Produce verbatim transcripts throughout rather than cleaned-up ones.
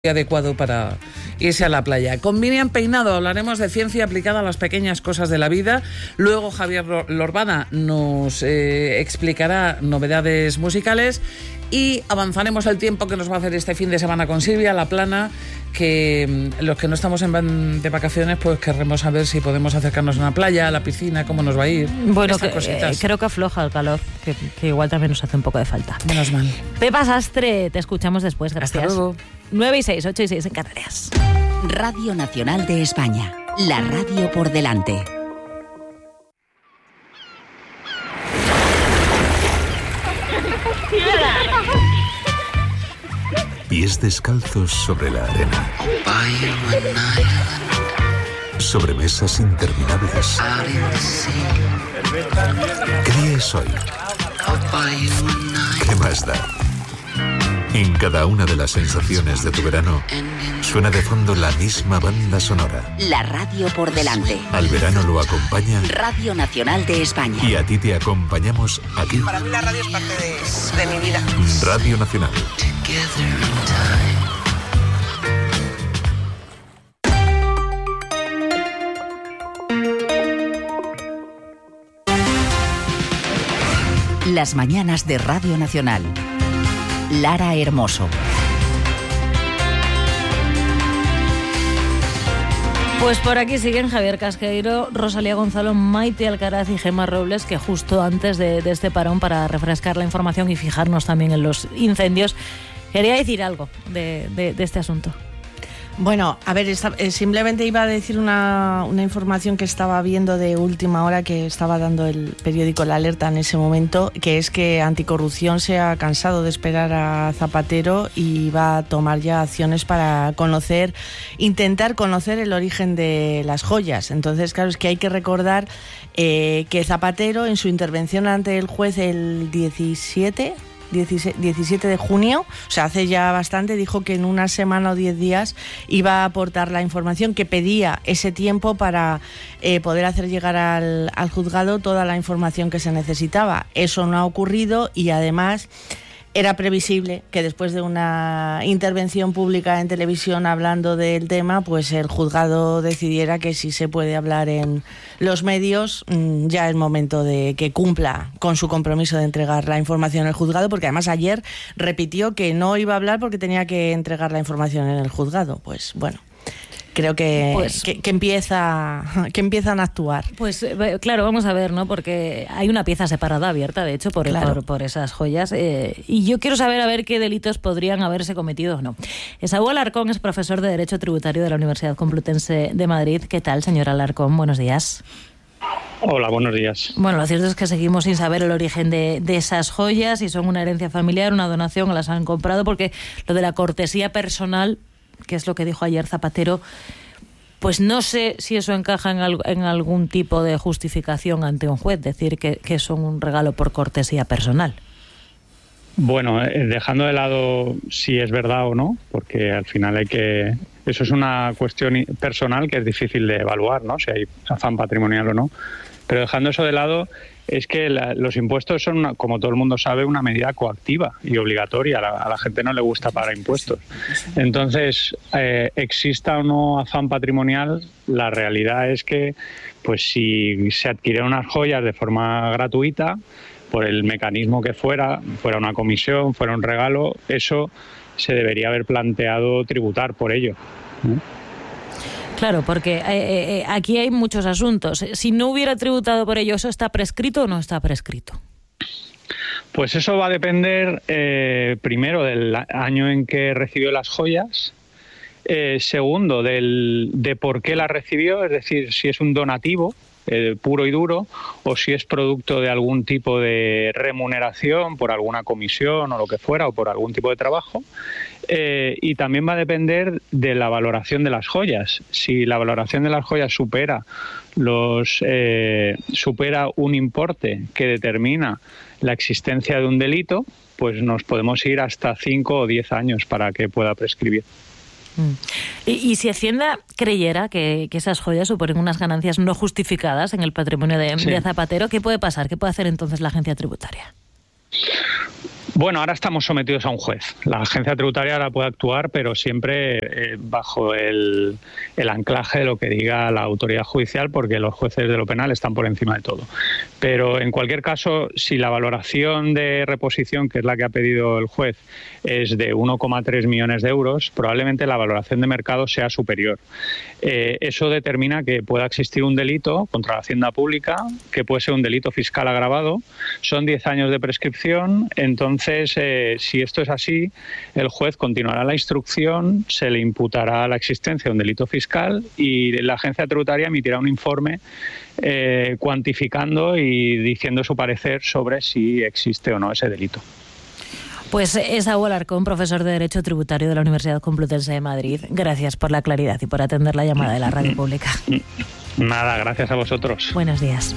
adecuado para irse a la playa. Con Miriam Peinado hablaremos de ciencia aplicada a las pequeñas cosas de la vida. Luego Javier Lorbana nos eh, explicará novedades musicales y avanzaremos el tiempo que nos va a hacer este fin de semana con Silvia La Plana, que los que no estamos en de vacaciones pues querremos saber si podemos acercarnos a una playa, a la piscina, cómo nos va a ir. Bueno, que, eh, creo que afloja el calor, que, que igual también nos hace un poco de falta. Menos mal. Pepa Sastre, te escuchamos después, gracias. Hasta luego. nueve y seis, ocho y seis en Canarias. Radio Nacional de España, la radio por delante. Pies descalzos sobre la arena. Sobremesas interminables. ¿Qué día es hoy? ¿Qué más da? En cada una de las sensaciones de tu verano suena de fondo la misma banda sonora. La radio por delante. Al verano lo acompaña Radio Nacional de España. Y a ti te acompañamos aquí. Para mí la radio es parte de, de mi vida. Radio Nacional. Las mañanas de Radio Nacional. Lara Hermoso. Pues por aquí siguen Javier Casqueiro, Rosalía Gonzalo, Maite Alcaraz y Gemma Robles, que justo antes de, de este parón, para refrescar la información y fijarnos también en los incendios, quería decir algo de, de, de este asunto. Bueno, a ver, esta, eh, simplemente iba a decir una, una información que estaba viendo de última hora, que estaba dando el periódico La Alerta en ese momento, que es que Anticorrupción se ha cansado de esperar a Zapatero y va a tomar ya acciones para conocer, intentar conocer el origen de las joyas. Entonces, claro, es que hay que recordar eh, que Zapatero, en su intervención ante el juez el diecisiete de junio, o sea, hace ya bastante, dijo que en una semana o diez días iba a aportar la información, que pedía ese tiempo para eh, poder hacer llegar al, al juzgado toda la información que se necesitaba. Eso no ha ocurrido y además era previsible que después de una intervención pública en televisión hablando del tema, pues el juzgado decidiera que si se puede hablar en los medios, ya es momento de que cumpla con su compromiso de entregar la información al juzgado, porque además ayer repitió que no iba a hablar porque tenía que entregar la información en el juzgado. Pues bueno, creo que, pues, que, que empieza que empiezan a actuar. Pues claro, vamos a ver, ¿no? Porque hay una pieza separada abierta, de hecho, por, claro. por, por esas joyas. Eh, y yo quiero saber a ver qué delitos podrían haberse cometido o no. Esaú Alarcón es profesor de Derecho Tributario de la Universidad Complutense de Madrid. ¿Qué tal, señor Alarcón? Buenos días. Hola, buenos días. Bueno, lo cierto es que seguimos sin saber el origen de, de esas joyas, si son una herencia familiar, una donación o las han comprado, porque lo de la cortesía personal, que es lo que dijo ayer Zapatero, pues no sé si eso encaja en, al, en algún tipo de justificación ante un juez, decir que, que son un regalo por cortesía personal. Bueno, eh, dejando de lado si es verdad o no, porque al final hay que... Eso es una cuestión personal que es difícil de evaluar, ¿no? Si hay afán patrimonial o no. Pero dejando eso de lado, es que la, los impuestos son, una, como todo el mundo sabe, una medida coactiva y obligatoria. A la, a la gente no le gusta pagar impuestos. Entonces, eh, exista o no afán patrimonial, la realidad es que, pues, si se adquieren unas joyas de forma gratuita, por el mecanismo que fuera, fuera una comisión, fuera un regalo, eso se debería haber planteado tributar por ello, ¿no? Claro, porque eh, eh, aquí hay muchos asuntos. Si no hubiera tributado por ello, ¿eso está prescrito o no está prescrito? Pues eso va a depender, eh, primero, del año en que recibió las joyas, eh, segundo, del, de por qué las recibió, es decir, si es un donativo eh, puro y duro, o si es producto de algún tipo de remuneración por alguna comisión o lo que fuera, o por algún tipo de trabajo. Eh, y también va a depender de la valoración de las joyas. Si la valoración de las joyas supera los eh, supera un importe que determina la existencia de un delito, pues nos podemos ir hasta cinco o diez años para que pueda prescribir. Mm. Y, y si Hacienda creyera que, que esas joyas suponen unas ganancias no justificadas en el patrimonio de, sí. de Zapatero, ¿qué puede pasar? ¿Qué puede hacer entonces la agencia tributaria? Bueno, ahora estamos sometidos a un juez. La agencia tributaria ahora puede actuar, pero siempre eh, bajo el, el anclaje de lo que diga la autoridad judicial, porque los jueces de lo penal están por encima de todo. Pero en cualquier caso, si la valoración de reposición, que es la que ha pedido el juez, es de uno coma tres millones de euros, probablemente la valoración de mercado sea superior. Eh, eso determina que pueda existir un delito contra la hacienda pública, que puede ser un delito fiscal agravado. Son diez años de prescripción. Entonces, eh, si esto es así, el juez continuará la instrucción, se le imputará la existencia de un delito fiscal y la agencia tributaria emitirá un informe eh, cuantificando y diciendo su parecer sobre si existe o no ese delito. Pues Esaú Alarcón, profesor de Derecho Tributario de la Universidad Complutense de Madrid. Gracias por la claridad y por atender la llamada de la radio pública. Nada, gracias a vosotros. Buenos días.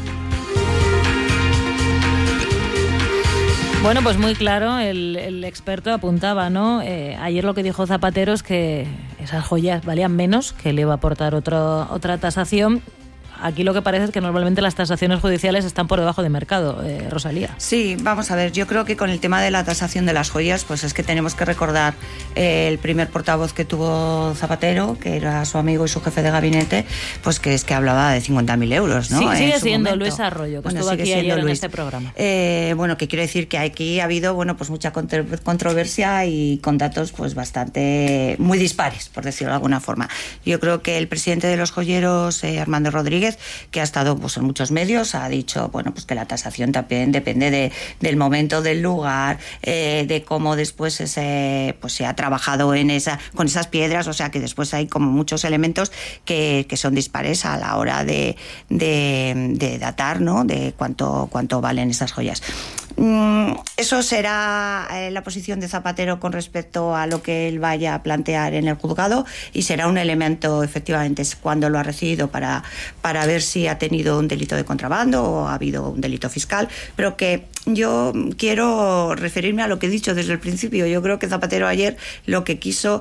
Bueno, pues muy claro, el, el experto apuntaba, ¿no? Eh, ayer lo que dijo Zapatero es que esas joyas valían menos, que le iba a aportar otro, otra tasación. Aquí lo que parece es que normalmente las tasaciones judiciales están por debajo de mercado, eh, Rosalía. Sí, vamos a ver, yo creo que con el tema de la tasación de las joyas, pues es que tenemos que recordar eh, el primer portavoz que tuvo Zapatero, que era su amigo y su jefe de gabinete, pues que es que hablaba de cincuenta mil euros, ¿no? Sí, sigue en siendo momento. Luis Arroyo, que bueno, estuvo aquí ayer Luis. en este programa. Eh, bueno, que quiero decir que aquí ha habido, bueno, pues mucha controversia y con datos pues bastante, muy dispares, por decirlo de alguna forma. Yo creo que el presidente de los joyeros, eh, Armando Rodríguez, que ha estado pues en muchos medios, ha dicho bueno pues que la tasación también depende de, del momento, del lugar, eh, de cómo después ese, pues se ha trabajado en esa, con esas piedras, o sea que después hay como muchos elementos que, que son dispares a la hora de, de, de datar, ¿no? De cuánto, cuánto valen esas joyas. Mm, eso será eh, la posición de Zapatero con respecto a lo que él vaya a plantear en el juzgado y será un elemento efectivamente cuando lo ha recibido para, para ver si ha tenido un delito de contrabando o ha habido un delito fiscal, pero que yo quiero referirme a lo que he dicho desde el principio. Yo creo que Zapatero ayer lo que quiso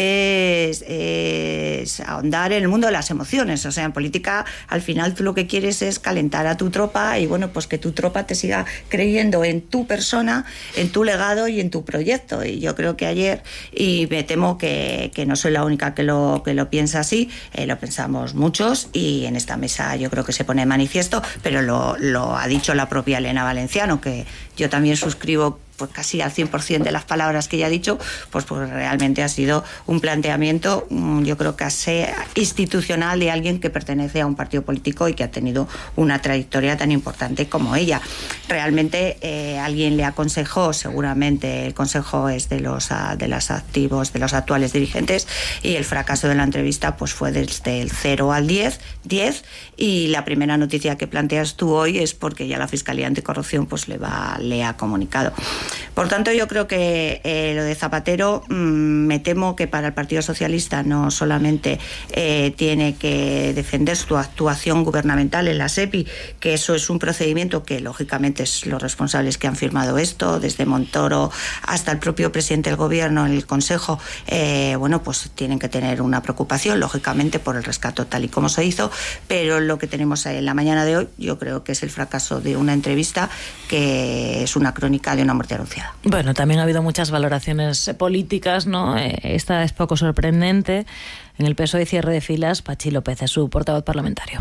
es, es ahondar en el mundo de las emociones. O sea, en política al final tú lo que quieres es calentar a tu tropa y bueno, pues que tu tropa te siga creyendo en tu persona, en tu legado y en tu proyecto. Y yo creo que ayer, y me temo que, que no soy la única que lo, que lo piensa así, eh, lo pensamos muchos y en esta mesa yo creo que se pone de manifiesto, pero lo, lo ha dicho la propia Elena Valenciano, que yo también suscribo pues casi al cien por ciento de las palabras que ella ha dicho, pues, pues realmente ha sido un planteamiento, yo creo casi institucional de alguien que pertenece a un partido político y que ha tenido una trayectoria tan importante como ella. Realmente eh, alguien le aconsejó, seguramente el consejo es de los, de los activos, de los actuales dirigentes, y el fracaso de la entrevista pues fue desde el cero al diez, diez, y la primera noticia que planteas tú hoy es porque ya la Fiscalía Anticorrupción pues le, va, le ha comunicado. Por tanto, yo creo que eh, lo de Zapatero, mmm, me temo que para el Partido Socialista no solamente eh, tiene que defender su actuación gubernamental en la SEPI, que eso es un procedimiento que lógicamente es los responsables que han firmado esto, desde Montoro hasta el propio presidente del Gobierno en el Consejo, eh, bueno, pues tienen que tener una preocupación, lógicamente, por el rescate tal y como se hizo, pero lo que tenemos en la mañana de hoy, yo creo que es el fracaso de una entrevista que es una crónica de una muerte anunciada. Bueno, también ha habido muchas valoraciones políticas, ¿no? Esta es poco sorprendente. En el P S O E cierre de filas, Pachi López es su portavoz parlamentario.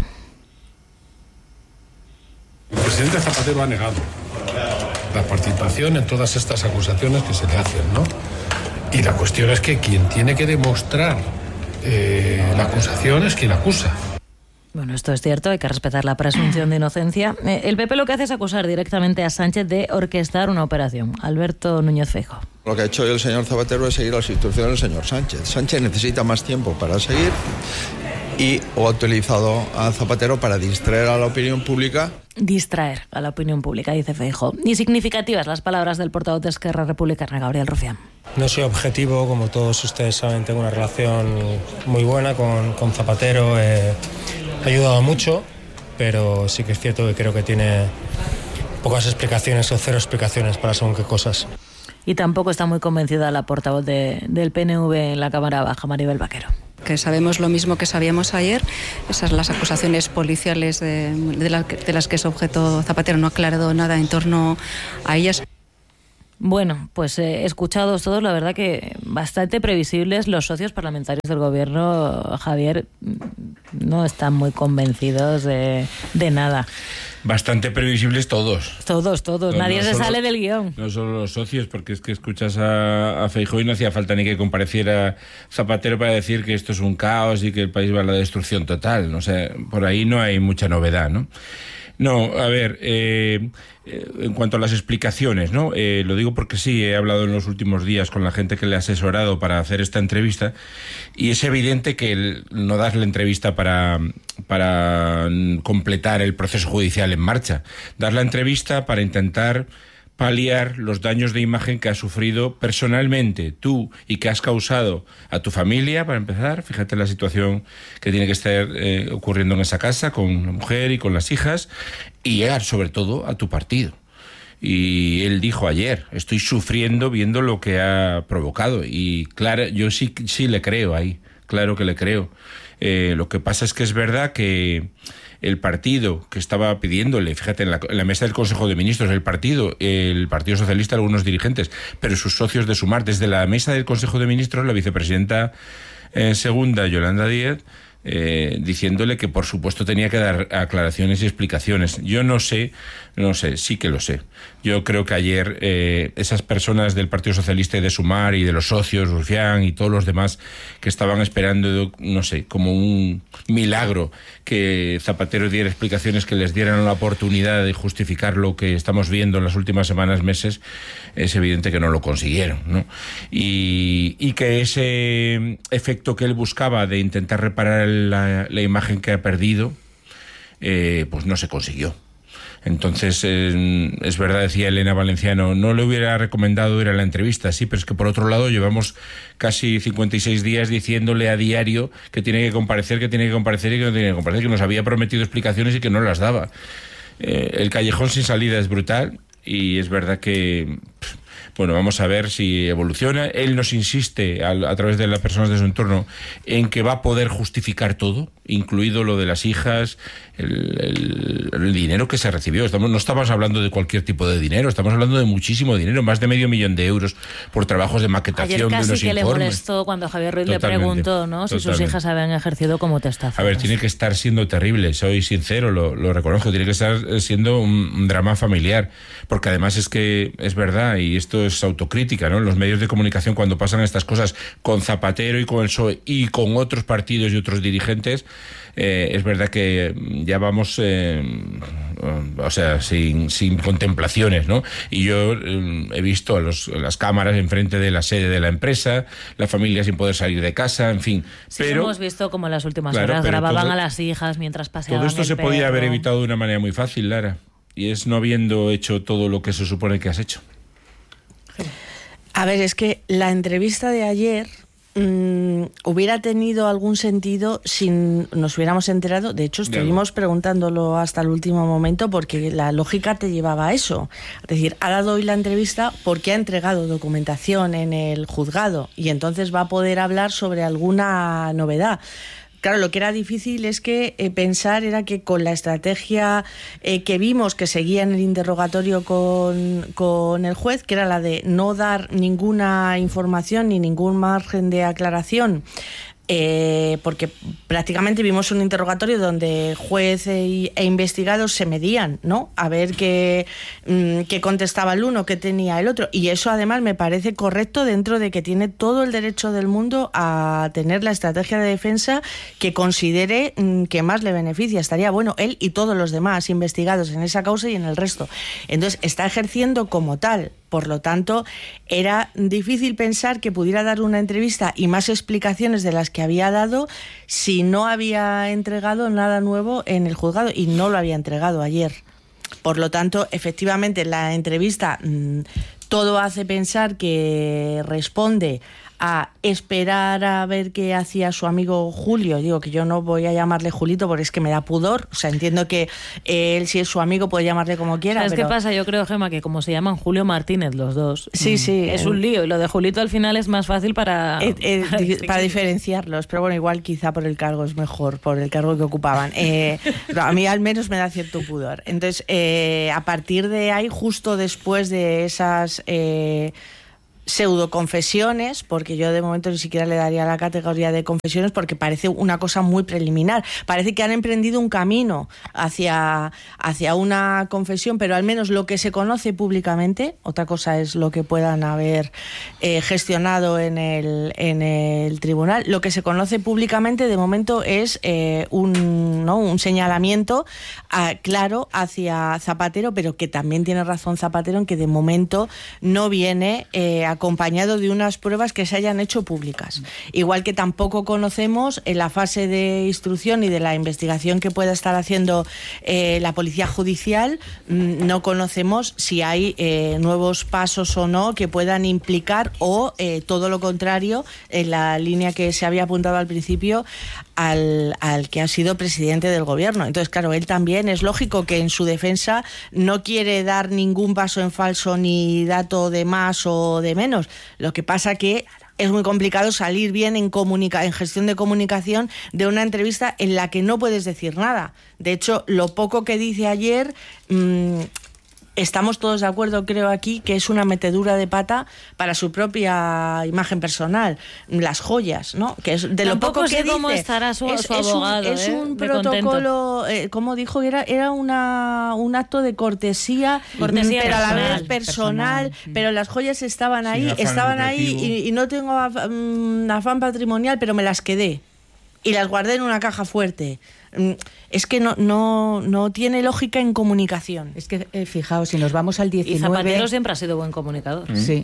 El presidente Zapatero ha negado la participación en todas estas acusaciones que se le hacen, ¿no? Y la cuestión es que quien tiene que demostrar eh, la acusación es quien acusa. Bueno, esto es cierto, hay que respetar la presunción de inocencia. Eh, el P P lo que hace es acusar directamente a Sánchez de orquestar una operación. Alberto Núñez Feijóo. Lo que ha hecho hoy el señor Zapatero es seguir las instrucciones del señor Sánchez. Sánchez necesita más tiempo para seguir y o ha utilizado a Zapatero para distraer a la opinión pública. Distraer a la opinión pública, dice Feijóo. Y significativas las palabras del portavoz de Esquerra Republicana, Gabriel Rufián. No soy objetivo, como todos ustedes saben, tengo una relación muy buena con, con Zapatero. Eh, ha ayudado mucho, pero sí que es cierto que creo que tiene pocas explicaciones o cero explicaciones para según qué cosas. Y tampoco está muy convencida la portavoz de, del P N V en la Cámara Baja, Maribel Vaquero. Que sabemos lo mismo que sabíamos ayer, esas las acusaciones policiales de, de, la, de las que es objeto Zapatero, no ha aclarado nada en torno a ellas. Bueno, pues eh, escuchados todos, la verdad que bastante previsibles. Los socios parlamentarios del gobierno, Javier, no están muy convencidos de, de nada. Bastante previsibles todos. Todos, todos. No, Nadie no se solo, sale del guión. No solo los socios, porque es que escuchas a, a Feijóo y no hacía falta ni que compareciera Zapatero para decir que esto es un caos y que el país va a la destrucción total. O sea, por ahí no hay mucha novedad, ¿no? No, a ver, eh, en cuanto a las explicaciones, ¿no? Eh, lo digo porque sí, he hablado en los últimos días con la gente que le ha asesorado para hacer esta entrevista y es evidente que el, no das la entrevista para, para completar el proceso judicial en marcha. Das la entrevista para intentar paliar los daños de imagen que has sufrido personalmente tú y que has causado a tu familia, para empezar. Fíjate la situación que tiene que estar eh, ocurriendo en esa casa con la mujer y con las hijas, y llegar sobre todo a tu partido. Y él dijo ayer, estoy sufriendo viendo lo que ha provocado, y claro, yo sí, sí le creo ahí, claro que le creo. Eh, lo que pasa es que es verdad que el partido que estaba pidiéndole, fíjate, en la, en la mesa del Consejo de Ministros, el partido, el Partido Socialista, algunos dirigentes, pero sus socios de Sumar, desde la mesa del Consejo de Ministros, la vicepresidenta eh, segunda, Yolanda Díaz, eh, diciéndole que por supuesto tenía que dar aclaraciones y explicaciones. Yo no sé, no sé, sí que lo sé. Yo creo que ayer eh, esas personas del Partido Socialista y de Sumar y de los socios, Rufián y todos los demás que estaban esperando, no sé, como un milagro que Zapatero diera explicaciones que les dieran la oportunidad de justificar lo que estamos viendo en las últimas semanas, meses, es evidente que no lo consiguieron, ¿no? Y, y que ese efecto que él buscaba de intentar reparar la, la imagen que ha perdido, eh, pues no se consiguió. Entonces, eh, es verdad, decía Elena Valenciano, no le hubiera recomendado ir a la entrevista, sí, pero es que por otro lado llevamos casi cincuenta y seis días diciéndole a diario que tiene que comparecer, que tiene que comparecer y que no tiene que comparecer, que nos había prometido explicaciones y que no las daba. Eh, el callejón sin salida es brutal y es verdad que... Pff, bueno, vamos a ver si evoluciona. Él nos insiste, a, a través de las personas de su entorno, en que va a poder justificar todo, incluido lo de las hijas, el, el, el dinero que se recibió. Estamos, no estamos hablando de cualquier tipo de dinero, estamos hablando de muchísimo dinero, más de medio millón de euros por trabajos de maquetación. Ayer casi de unos que informes. Le molestó cuando Javier Ruiz Totalmente, le preguntó, ¿no?, si totalmente. sus hijas habían ejercido como testaferras. A ver, tiene que estar siendo terrible, soy sincero, lo, lo reconozco, tiene que estar siendo un, un drama familiar, porque además es que es verdad, y esto es autocrítica, ¿no? Los medios de comunicación, cuando pasan estas cosas con Zapatero y con el P S O E y con otros partidos y otros dirigentes, eh, es verdad que ya vamos, eh, o sea, sin, sin contemplaciones, ¿no? Y yo eh, he visto a, los, a las cámaras enfrente de la sede de la empresa, la familia sin poder salir de casa, en fin. Sí, pero hemos visto como en las últimas claro, horas grababan todo, a las hijas mientras paseaban todo esto el se perro. podía haber evitado de una manera muy fácil, Lara, y es no habiendo hecho todo lo que se supone que has hecho. A ver, es que la entrevista de ayer mmm, hubiera tenido algún sentido si nos hubiéramos enterado. De hecho, estuvimos preguntándolo hasta el último momento porque la lógica te llevaba a eso. Es decir, ha dado hoy la entrevista porque ha entregado documentación en el juzgado y entonces va a poder hablar sobre alguna novedad. Claro, lo que era difícil es que eh, pensar era que con la estrategia eh, que vimos que seguía en el interrogatorio con, con el juez, que era la de no dar ninguna información ni ningún margen de aclaración, eh, porque prácticamente vimos un interrogatorio donde juez e, e investigados se medían, ¿no? A ver qué, mmm, qué contestaba el uno, qué tenía el otro. Y eso además me parece correcto dentro de que tiene todo el derecho del mundo a tener la estrategia de defensa que considere mmm, que más le beneficia. Estaría bueno él y todos los demás investigados en esa causa y en el resto. Entonces está ejerciendo como tal. Por lo tanto, era difícil pensar que pudiera dar una entrevista y más explicaciones de las que había dado si no había entregado nada nuevo en el juzgado, y no lo había entregado ayer. Por lo tanto, efectivamente, la entrevista mmm, todo hace pensar que responde a esperar a ver qué hacía su amigo Julio. Digo que yo no voy a llamarle Julito porque es que me da pudor. O sea, entiendo que él, si es su amigo, puede llamarle como quiera. ¿Sabes pero... qué pasa? Yo creo, Gemma, que como se llaman Julio Martínez los dos, sí, sí, es un lío. Y lo de Julito al final es más fácil para, eh, eh, para, di- para diferenciarlos. Pero bueno, igual quizá por el cargo es mejor, por el cargo que ocupaban. Eh, no, a mí al menos me da cierto pudor. Entonces, eh, a partir de ahí, justo después de esas... Eh, pseudoconfesiones, porque yo de momento ni siquiera le daría la categoría de confesiones porque parece una cosa muy preliminar. Parece que han emprendido un camino hacia, hacia una confesión, pero al menos lo que se conoce públicamente, otra cosa es lo que puedan haber eh, gestionado en el, en el tribunal, lo que se conoce públicamente de momento es eh, un, ¿no? un señalamiento a, claro hacia Zapatero, pero que también tiene razón Zapatero en que de momento no viene eh, acompañado de unas pruebas que se hayan hecho públicas. Igual que tampoco conocemos en la fase de instrucción y de la investigación que pueda estar haciendo eh, la Policía Judicial, mmm, no conocemos si hay eh, nuevos pasos o no que puedan implicar o eh, todo lo contrario, en la línea que se había apuntado al principio, al, al que ha sido presidente del gobierno. Entonces, claro, él también es lógico que en su defensa no quiere dar ningún paso en falso ni dato de más o de menos. Lo que pasa que es muy complicado salir bien en, comunica- en gestión de comunicación de una entrevista en la que no puedes decir nada. De hecho, lo poco que dice ayer... Mmm, estamos todos de acuerdo, creo aquí, que es una metedura de pata para su propia imagen personal. Las joyas, ¿no? Que es de lo Tampoco poco sé que cómo dice. estará su, es, su es abogado, un, es ¿eh? un De protocolo, eh, como dijo, era, era una, un acto de cortesía, Cortesía pero a la personal, vez personal, personal. pero las joyas estaban ahí, afán estaban ahí lucrativo. y, y no tengo af- mm, afán patrimonial, pero me las quedé. Y las guardé en una caja fuerte. Es que no, no, no tiene lógica en comunicación. Es que, eh, fijaos, si nos vamos al Y diecinueve... Zapatero siempre ha sido buen comunicador. Sí.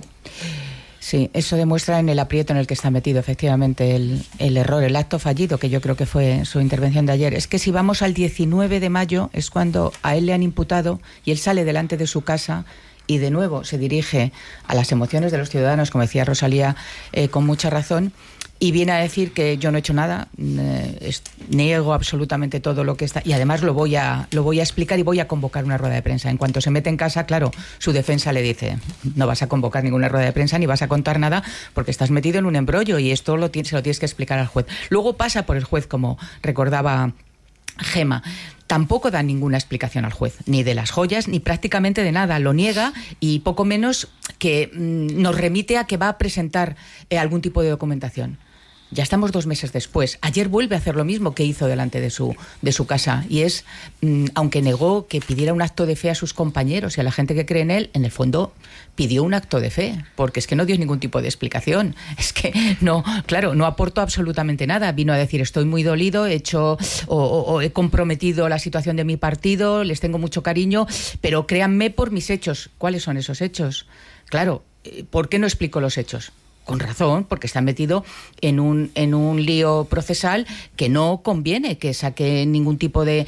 Sí, eso demuestra en el aprieto en el que está metido, efectivamente, el, el error, el acto fallido, que yo creo que fue su intervención de ayer. Es que si vamos al diecinueve de mayo, es cuando a él le han imputado y él sale delante de su casa y de nuevo se dirige a las emociones de los ciudadanos, como decía Rosalía, eh, con mucha razón, y viene a decir que yo no he hecho nada, eh, es, niego absolutamente todo lo que está, y además lo voy a lo voy a explicar y voy a convocar una rueda de prensa. En cuanto se mete en casa, claro, su defensa le dice, no vas a convocar ninguna rueda de prensa ni vas a contar nada porque estás metido en un embrollo y esto lo tienes, se lo tienes que explicar al juez. Luego pasa por el juez, como recordaba Gema. Tampoco da ninguna explicación al juez, ni de las joyas, ni prácticamente de nada. Lo niega y poco menos que mmm, nos remite a que va a presentar eh, algún tipo de documentación. Ya estamos dos meses después. Ayer vuelve a hacer lo mismo que hizo delante de su, de su casa. Y es, mmm, aunque negó que pidiera un acto de fe a sus compañeros y a la gente que cree en él, en el fondo pidió un acto de fe, porque es que no dio ningún tipo de explicación. Es que no, claro, no aportó absolutamente nada. Vino a decir, estoy muy dolido, he hecho o, o, o he comprometido la situación de mi partido, les tengo mucho cariño, pero créanme por mis hechos. ¿Cuáles son esos hechos? Claro, ¿por qué no explico los hechos? Con razón, porque está metido en un, en un lío procesal que no conviene que saque ningún tipo de,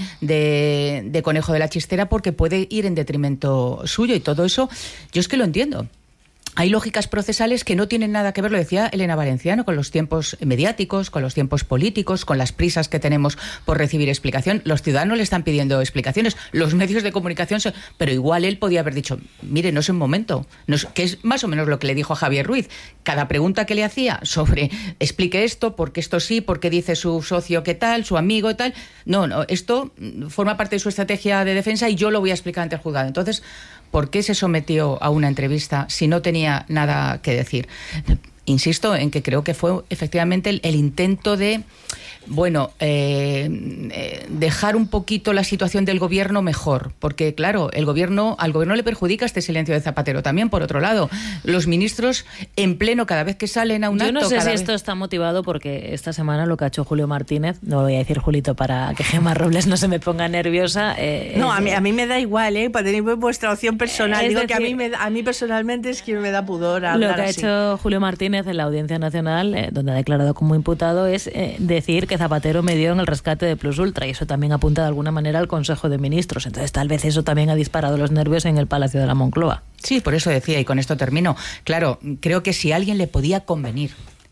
de, de conejo de la chistera porque puede ir en detrimento suyo y todo eso, yo es que lo entiendo. Hay lógicas procesales que no tienen nada que ver, lo decía Elena Valenciano, con los tiempos mediáticos, con los tiempos políticos, con las prisas que tenemos por recibir explicación. Los ciudadanos le están pidiendo explicaciones, los medios de comunicación, son... pero igual él podía haber dicho, mire, no es un momento, no es... que es más o menos lo que le dijo a Javier Ruiz. Cada pregunta que le hacía sobre, explique esto, porque esto sí, porque dice su socio qué tal, su amigo tal, no, no, esto forma parte de su estrategia de defensa y yo lo voy a explicar ante el juzgado. Entonces, ¿por qué se sometió a una entrevista si no tenía nada que decir? Insisto en que creo que fue efectivamente el, el intento de, bueno, eh, eh, dejar un poquito la situación del gobierno mejor, porque claro, el gobierno, al gobierno le perjudica este silencio de Zapatero también, por otro lado. Los ministros en pleno, cada vez que salen a un Yo acto... no sé si vez... esto está motivado porque esta semana lo que ha hecho Julio Martínez, no voy a decir Julito para que Gemma Robles no se me ponga nerviosa. Eh, No, es, a mí, a mí me da igual, ¿eh? Para tener vuestra opción personal. Es Digo decir, que a mí, me, a mí personalmente es que me da pudor hablar Lo que ha así. hecho Julio Martínez en la Audiencia Nacional, eh, donde ha declarado como imputado, es eh, decir que Zapatero medió en el rescate de Plus Ultra, y eso también apunta de alguna manera al Consejo de Ministros. Entonces tal vez eso también ha disparado los nervios en el Palacio de la Moncloa. Sí, por eso decía, y con esto termino. Claro, creo que si a alguien le podía convenir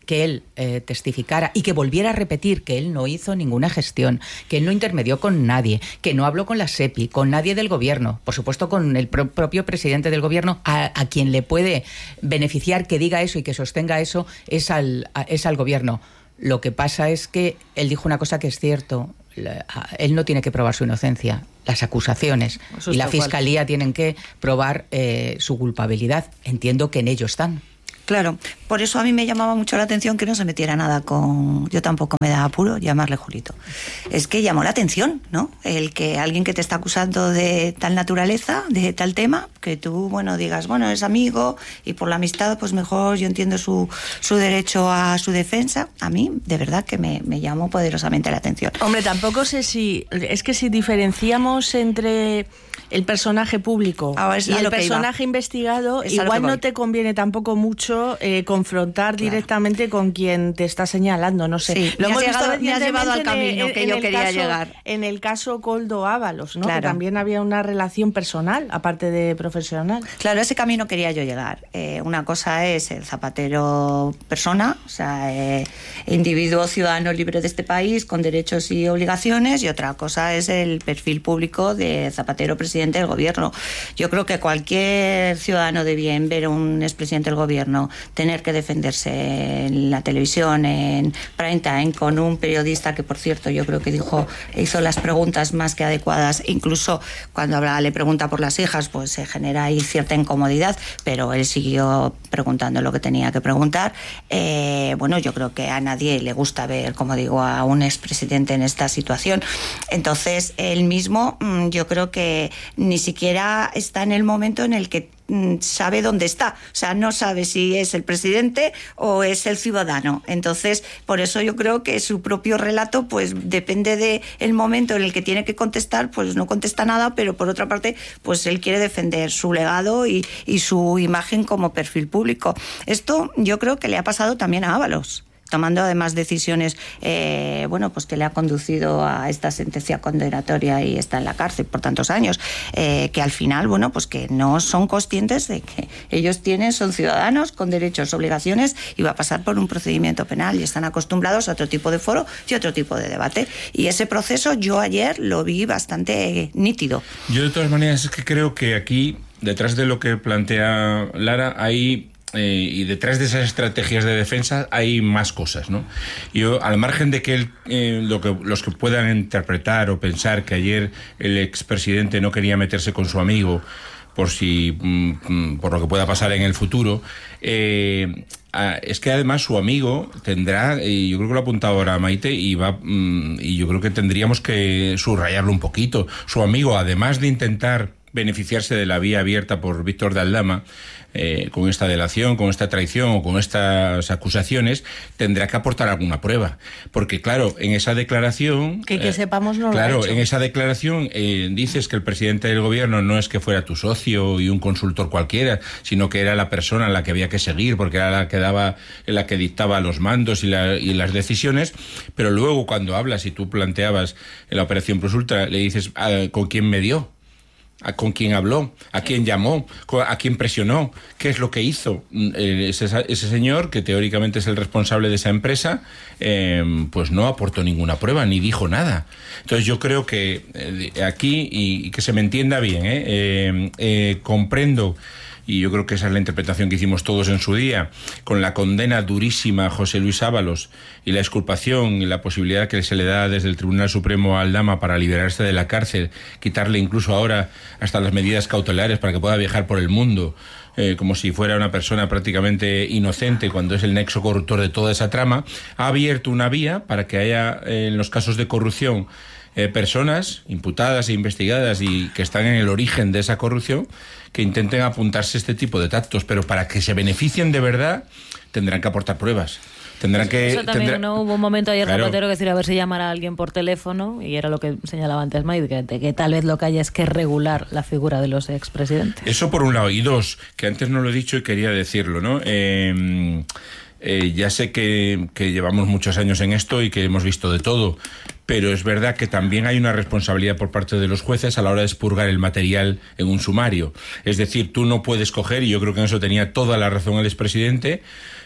que él eh, testificara y que volviera a repetir que él no hizo ninguna gestión, que él no intermedió con nadie, que no habló con la SEPI, con nadie del gobierno, por supuesto con el pro- propio presidente del gobierno, a, a quien le puede beneficiar que diga eso y que sostenga eso es al, a, es al gobierno. Lo que pasa es que él dijo una cosa que es cierto. La, a, él no tiene que probar su inocencia. Las acusaciones Eso y la tal cual. fiscalía tienen que probar eh, su culpabilidad. Entiendo que en ello están. Claro, por eso a mí me llamaba mucho la atención que no se metiera nada con... Yo tampoco me da apuro llamarle Julito. Es que llamó la atención, ¿no? El que alguien que te está acusando de tal naturaleza, de tal tema, que tú, bueno, digas, bueno, es amigo y por la amistad, pues mejor yo entiendo su, su derecho a su defensa. A mí, de verdad, que me, me llamó poderosamente la atención. Hombre, tampoco sé si... Es que si diferenciamos entre el personaje público Ahora es y a el lo que iba. personaje investigado, Es a lo igual que voy. no te conviene tampoco mucho eh, confrontar Claro. directamente con quien te está señalando, no sé. Sí, Lo me hemos has visto llegado- me has llevado al recientemente en camino el- que en yo el quería caso- llegar. En el caso Coldo Ábalos, ¿no? Claro. Que también había una relación personal, aparte de profesional. Claro, a ese camino quería yo llegar. Eh, una cosa es el Zapatero persona, o sea, eh, individuo ciudadano libre de este país con derechos y obligaciones, y otra cosa es el perfil público de Zapatero presidente del gobierno. Yo creo que cualquier ciudadano de bien ver a un expresidente del gobierno tener que defenderse en la televisión, en prime time, con un periodista que, por cierto, yo creo que dijo, hizo las preguntas más que adecuadas, incluso cuando habla, le pregunta por las hijas, pues se genera ahí cierta incomodidad, pero él siguió preguntando lo que tenía que preguntar. Eh, bueno, yo creo que a nadie le gusta ver, como digo, a un expresidente en esta situación. Entonces, él mismo, mm, yo creo que ni siquiera está en el momento en el que mm, sabe dónde está. O sea, no sabe si es el presidente o es el ciudadano. Entonces, por eso yo creo que su propio relato, pues depende de el momento en el que tiene que contestar, pues no contesta nada, pero por otra parte, pues él quiere defender su legado y, y su imagen como perfil público. Esto yo creo que le ha pasado también a Ábalos, tomando además decisiones, eh, bueno, pues que le ha conducido a esta sentencia condenatoria y está en la cárcel por tantos años, eh, que al final, bueno, pues que no son conscientes de que ellos tienen, son ciudadanos con derechos, obligaciones, y va a pasar por un procedimiento penal y están acostumbrados a otro tipo de foro y otro tipo de debate. Y ese proceso yo ayer lo vi bastante nítido. Yo de todas maneras es que creo que aquí, detrás de lo que plantea Lara, hay... Eh, y detrás de esas estrategias de defensa hay más cosas, ¿no? Yo, al margen de que, él, eh, lo que los que puedan interpretar o pensar que ayer el expresidente no quería meterse con su amigo por si mm, por lo que pueda pasar en el futuro, eh, es que además su amigo tendrá, y yo creo que lo ha apuntado ahora Maite, y va mm, y yo creo que tendríamos que subrayarlo un poquito. Su amigo, además de intentar beneficiarse de la vía abierta por Víctor de Aldama, eh, con esta delación, con esta traición o con estas acusaciones, tendrá que aportar alguna prueba. Porque, claro, en esa declaración... Que, que eh, sepamos no Claro, lo ha hecho. en esa declaración eh, dices que el presidente del gobierno no es que fuera tu socio y un consultor cualquiera, sino que era la persona a la que había que seguir, porque era la que daba, la que dictaba los mandos y, la, y las decisiones. Pero luego, cuando hablas y tú planteabas en la operación Plus Ultra, le dices, ¿con quién me dio? ¿A con quién habló? ¿A quién llamó? ¿A quién presionó? ¿Qué es lo que hizo? Ese, ese señor, que teóricamente es el responsable de esa empresa, eh, pues no aportó ninguna prueba, ni dijo nada. Entonces yo creo que eh, aquí, y, y que se me entienda bien, eh, eh, eh, comprendo, y yo creo que esa es la interpretación que hicimos todos en su día, con la condena durísima a José Luis Ábalos y la exculpación y la posibilidad que se le da desde el Tribunal Supremo a Aldama para liberarse de la cárcel, quitarle incluso ahora hasta las medidas cautelares para que pueda viajar por el mundo, eh, como si fuera una persona prácticamente inocente cuando es el nexo corruptor de toda esa trama, ha abierto una vía para que haya, eh, en los casos de corrupción, Eh, personas imputadas e investigadas y que están en el origen de esa corrupción, que intenten apuntarse este tipo de tactos, pero para que se beneficien de verdad tendrán que aportar pruebas. Tendrán que... Eso también, tendrá... ¿no? Hubo un momento ayer, Claro. Zapatero, que decir a ver si llamara a alguien por teléfono, y era lo que señalaba antes Maite, que, que tal vez lo que haya es que regular la figura de los expresidentes. Eso por un lado. Y dos, que antes no lo he dicho y quería decirlo, ¿no? Eh, eh, ya sé que, que llevamos muchos años en esto y que hemos visto de todo, pero es verdad que también hay una responsabilidad por parte de los jueces a la hora de expurgar el material en un sumario. Es decir, tú no puedes coger, y yo creo que en eso tenía toda la razón el expresidente,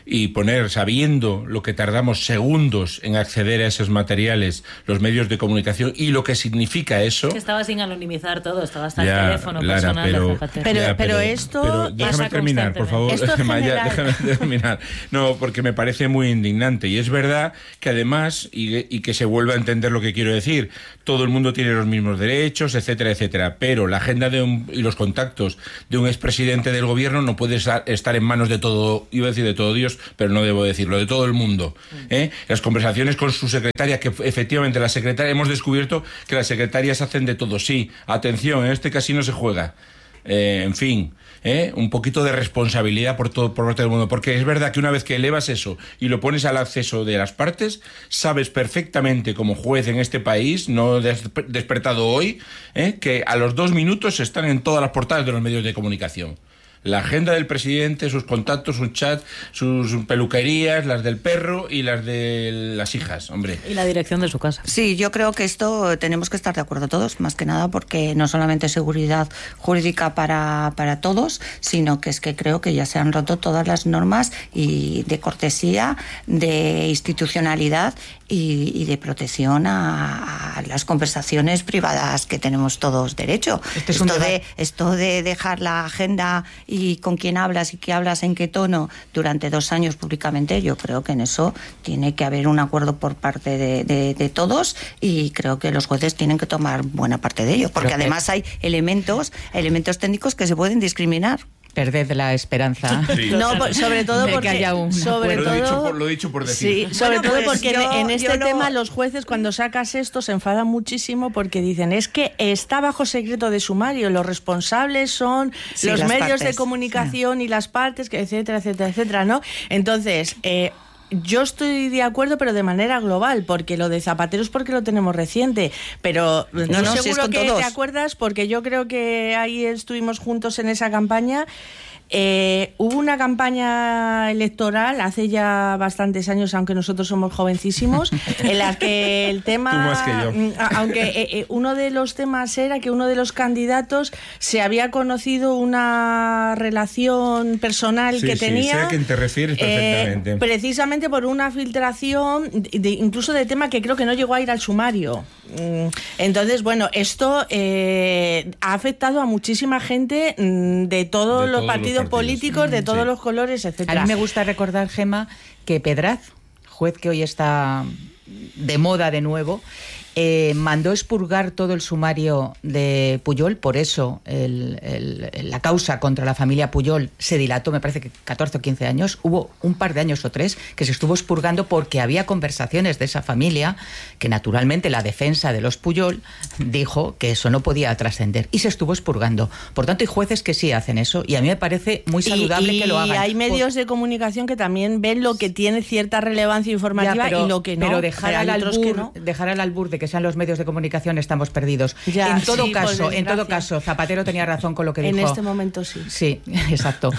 y poner, sabiendo lo que tardamos segundos en acceder a esos materiales, los medios de comunicación y lo que significa eso... Que estaba sin anonimizar todo, estaba hasta ya, el teléfono Lara, personal pero, de Zapatero. Pero, ya, pero, pero esto... Pero déjame terminar, por favor. Maya, déjame terminar. No, porque me parece muy indignante. Y es verdad que además, y, y que se vuelve a entender lo que quiero decir, todo el mundo tiene los mismos derechos, etcétera, etcétera. Pero la agenda de un, y los contactos de un expresidente del gobierno no puede estar en manos de todo, iba a decir de todo Dios, pero no debo decirlo, de todo el mundo. ¿eh? Las conversaciones con su secretaria, que efectivamente la secretaria, hemos descubierto que las secretarias hacen de todo. Sí, atención, en este casino se juega. Eh, en fin, ¿eh? un poquito de responsabilidad por todo, por parte del mundo, porque es verdad que una vez que elevas eso y lo pones al acceso de las partes, sabes perfectamente como juez en este país, no des despertado hoy, ¿eh? que a los dos minutos están en todas las portadas de los medios de comunicación. La agenda del presidente, sus contactos, sus chats, sus peluquerías, las del perro y las de las hijas, hombre. Y la dirección de su casa. Sí, yo creo que esto tenemos que estar de acuerdo todos, más que nada porque no solamente seguridad jurídica para, para todos, sino que es que creo que ya se han roto todas las normas y de cortesía, de institucionalidad y, y de protección a, a las conversaciones privadas que tenemos todos derecho. Este es esto, de, esto de dejar la agenda y con quién hablas y qué hablas, en qué tono, durante dos años públicamente, yo creo que en eso tiene que haber un acuerdo por parte de, de, de todos y creo que los jueces tienen que tomar buena parte de ello, porque creo además que... hay elementos, elementos técnicos que se pueden discriminar. Perded la esperanza. Sí. No, sobre todo porque haya un sobre lo, todo, he dicho por, lo he dicho por decir. Sí, sobre bueno, todo pues porque yo, en este no... tema los jueces cuando sacas esto se enfadan muchísimo porque dicen es que está bajo secreto de sumario, los responsables son sí, los medios partes. de comunicación sí. y las partes, etcétera, etcétera, etcétera, ¿no? Entonces, eh, yo estoy de acuerdo, pero de manera global, porque lo de Zapatero es porque lo tenemos reciente, pero no, no, no seguro si que todos. te acuerdas, porque yo creo que ahí estuvimos juntos en esa campaña. Eh, hubo una campaña electoral hace ya bastantes años, aunque nosotros somos jovencísimos, en la que el tema, Tú más que yo. aunque eh, eh, uno de los temas era que uno de los candidatos se había conocido una relación personal sí, que sí, tenía. Sé a quién te refieres perfectamente. Eh, precisamente por una filtración, de, incluso de tema que creo que no llegó a ir al sumario. Entonces, bueno, esto eh, ha afectado a muchísima gente de todos de los todos partidos. Los políticos de todos sí. los colores, etcétera. A mí me gusta recordar, Gema, que Pedraz, juez que hoy está de moda de nuevo, eh, mandó expurgar todo el sumario de Pujol, por eso el, el, la causa contra la familia Pujol se dilató, me parece que catorce o quince años, hubo un par de años o tres que se estuvo expurgando porque había conversaciones de esa familia que naturalmente la defensa de los Pujol dijo que eso no podía trascender y se estuvo expurgando. Por tanto, hay jueces que sí hacen eso y a mí me parece muy saludable y, y que lo hagan. Y hay medios por... de comunicación que también ven lo que tiene cierta relevancia informativa ya, pero, y lo que no. Pero dejar, al albur, que no. dejar al albur de que sean los medios de comunicación estamos perdidos. Ya, en todo sí, caso, en todo caso, Zapatero tenía razón con lo que en dijo. En este momento sí. Sí, exacto.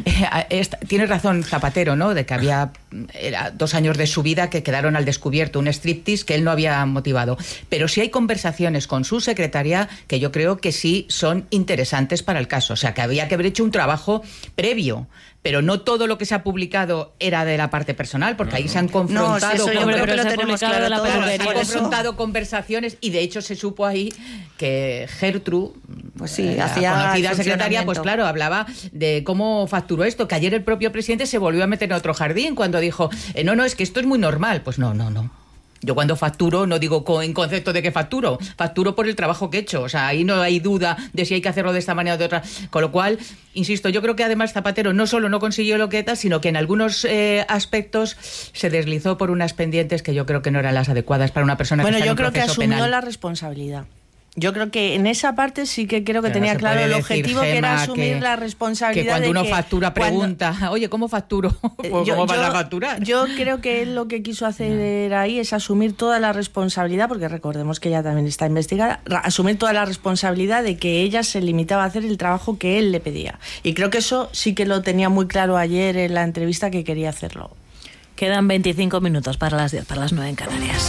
Tiene razón Zapatero, ¿no? De que había era, dos años de su vida que quedaron al descubierto, un striptease que él no había motivado. Pero sí hay conversaciones con su secretaria que yo creo que sí son interesantes para el caso. O sea, que había que haber hecho un trabajo previo. Pero no todo lo que se ha publicado era de la parte personal, porque no, ahí se han confrontado, no, si eso yo con, creo que lo tenemos claro la todos, se han confrontado conversaciones y de hecho se supo ahí que Gertrude, pues sí, la hacía conocida secretaria, pues claro, hablaba de cómo facturó esto, que ayer el propio presidente se volvió a meter en otro jardín cuando dijo, eh, no, no, es que esto es muy normal. Pues no, no, no. Yo cuando facturo no digo en concepto de que facturo, facturo por el trabajo que he hecho, o sea, ahí no hay duda de si hay que hacerlo de esta manera o de otra, con lo cual, insisto, yo creo que además Zapatero no solo no consiguió lo que tal, sino que en algunos eh, aspectos se deslizó por unas pendientes que yo creo que no eran las adecuadas para una persona bueno, que está en un proceso penal. Bueno, yo creo que asumió penal. la responsabilidad. Yo creo que en esa parte sí que creo que Pero tenía no claro el decir, objetivo, Gema, que era asumir que, la responsabilidad. Que cuando de uno que factura pregunta, cuando, oye, ¿cómo facturo? Pues, yo, ¿Cómo vas yo, a facturar? Yo creo que él lo que quiso hacer no. ahí es asumir toda la responsabilidad, porque recordemos que ella también está investigada, asumir toda la responsabilidad de que ella se limitaba a hacer el trabajo que él le pedía. Y creo que eso sí que lo tenía muy claro ayer en la entrevista, que quería hacerlo. Quedan veinticinco minutos para las diez, para las nueve en Canarias.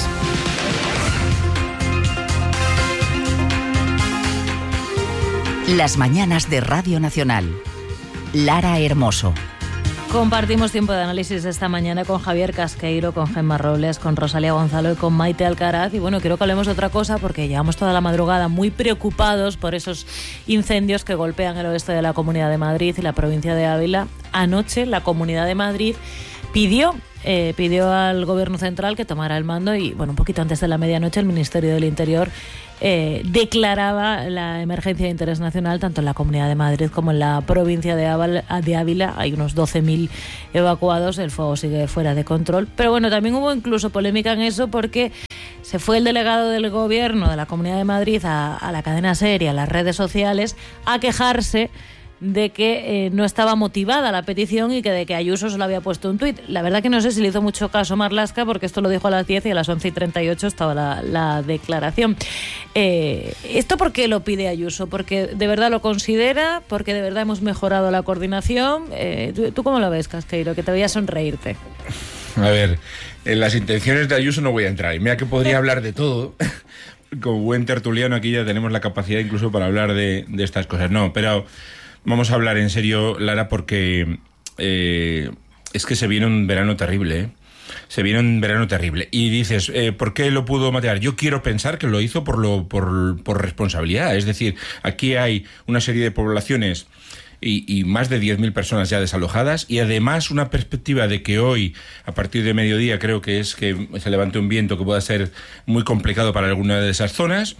Las mañanas de Radio Nacional. Lara Hermoso. Compartimos tiempo de análisis esta mañana con Javier Casqueiro, con Gemma Robles, con Rosalía Gonzalo y con Maite Alcaraz. Y bueno, quiero que hablemos de otra cosa porque llevamos toda la madrugada muy preocupados por esos incendios que golpean el oeste de la Comunidad de Madrid y la provincia de Ávila. Anoche la Comunidad de Madrid pidió eh, pidió al Gobierno central que tomara el mando y, bueno, un poquito antes de la medianoche el Ministerio del Interior eh, declaraba la emergencia de interés nacional tanto en la Comunidad de Madrid como en la provincia de Ávila. De Ávila. Hay unos doce mil evacuados, el fuego sigue fuera de control. Pero bueno, también hubo incluso polémica en eso porque se fue el delegado del Gobierno de la Comunidad de Madrid a, a la cadena SER, a las redes sociales, a quejarse de que eh, no estaba motivada la petición y que de que Ayuso solo había puesto un tuit. La verdad que no sé si le hizo mucho caso Marlaska, porque esto lo dijo a las diez y a las once y treinta y ocho estaba la, la declaración. Eh, ¿Esto por qué lo pide Ayuso? ¿Porque de verdad lo considera? ¿Porque de verdad hemos mejorado la coordinación? Eh, ¿tú, ¿Tú cómo lo ves, Casqueiro? Que te voy a sonreírte. A ver, en las intenciones de Ayuso no voy a entrar. Y mira que podría hablar de todo. Como buen tertuliano aquí ya tenemos la capacidad incluso para hablar de, de estas cosas. No, pero vamos a hablar en serio, Lara, porque eh, es que se viene un verano terrible, ¿eh? Se viene un verano terrible. Y dices, eh, ¿por qué lo pudo matear? Yo quiero pensar que lo hizo por, lo, por, por responsabilidad. Es decir, aquí hay una serie de poblaciones y, y más de diez mil personas ya desalojadas y además una perspectiva de que hoy, a partir de mediodía, creo que es que se levante un viento que pueda ser muy complicado para alguna de esas zonas.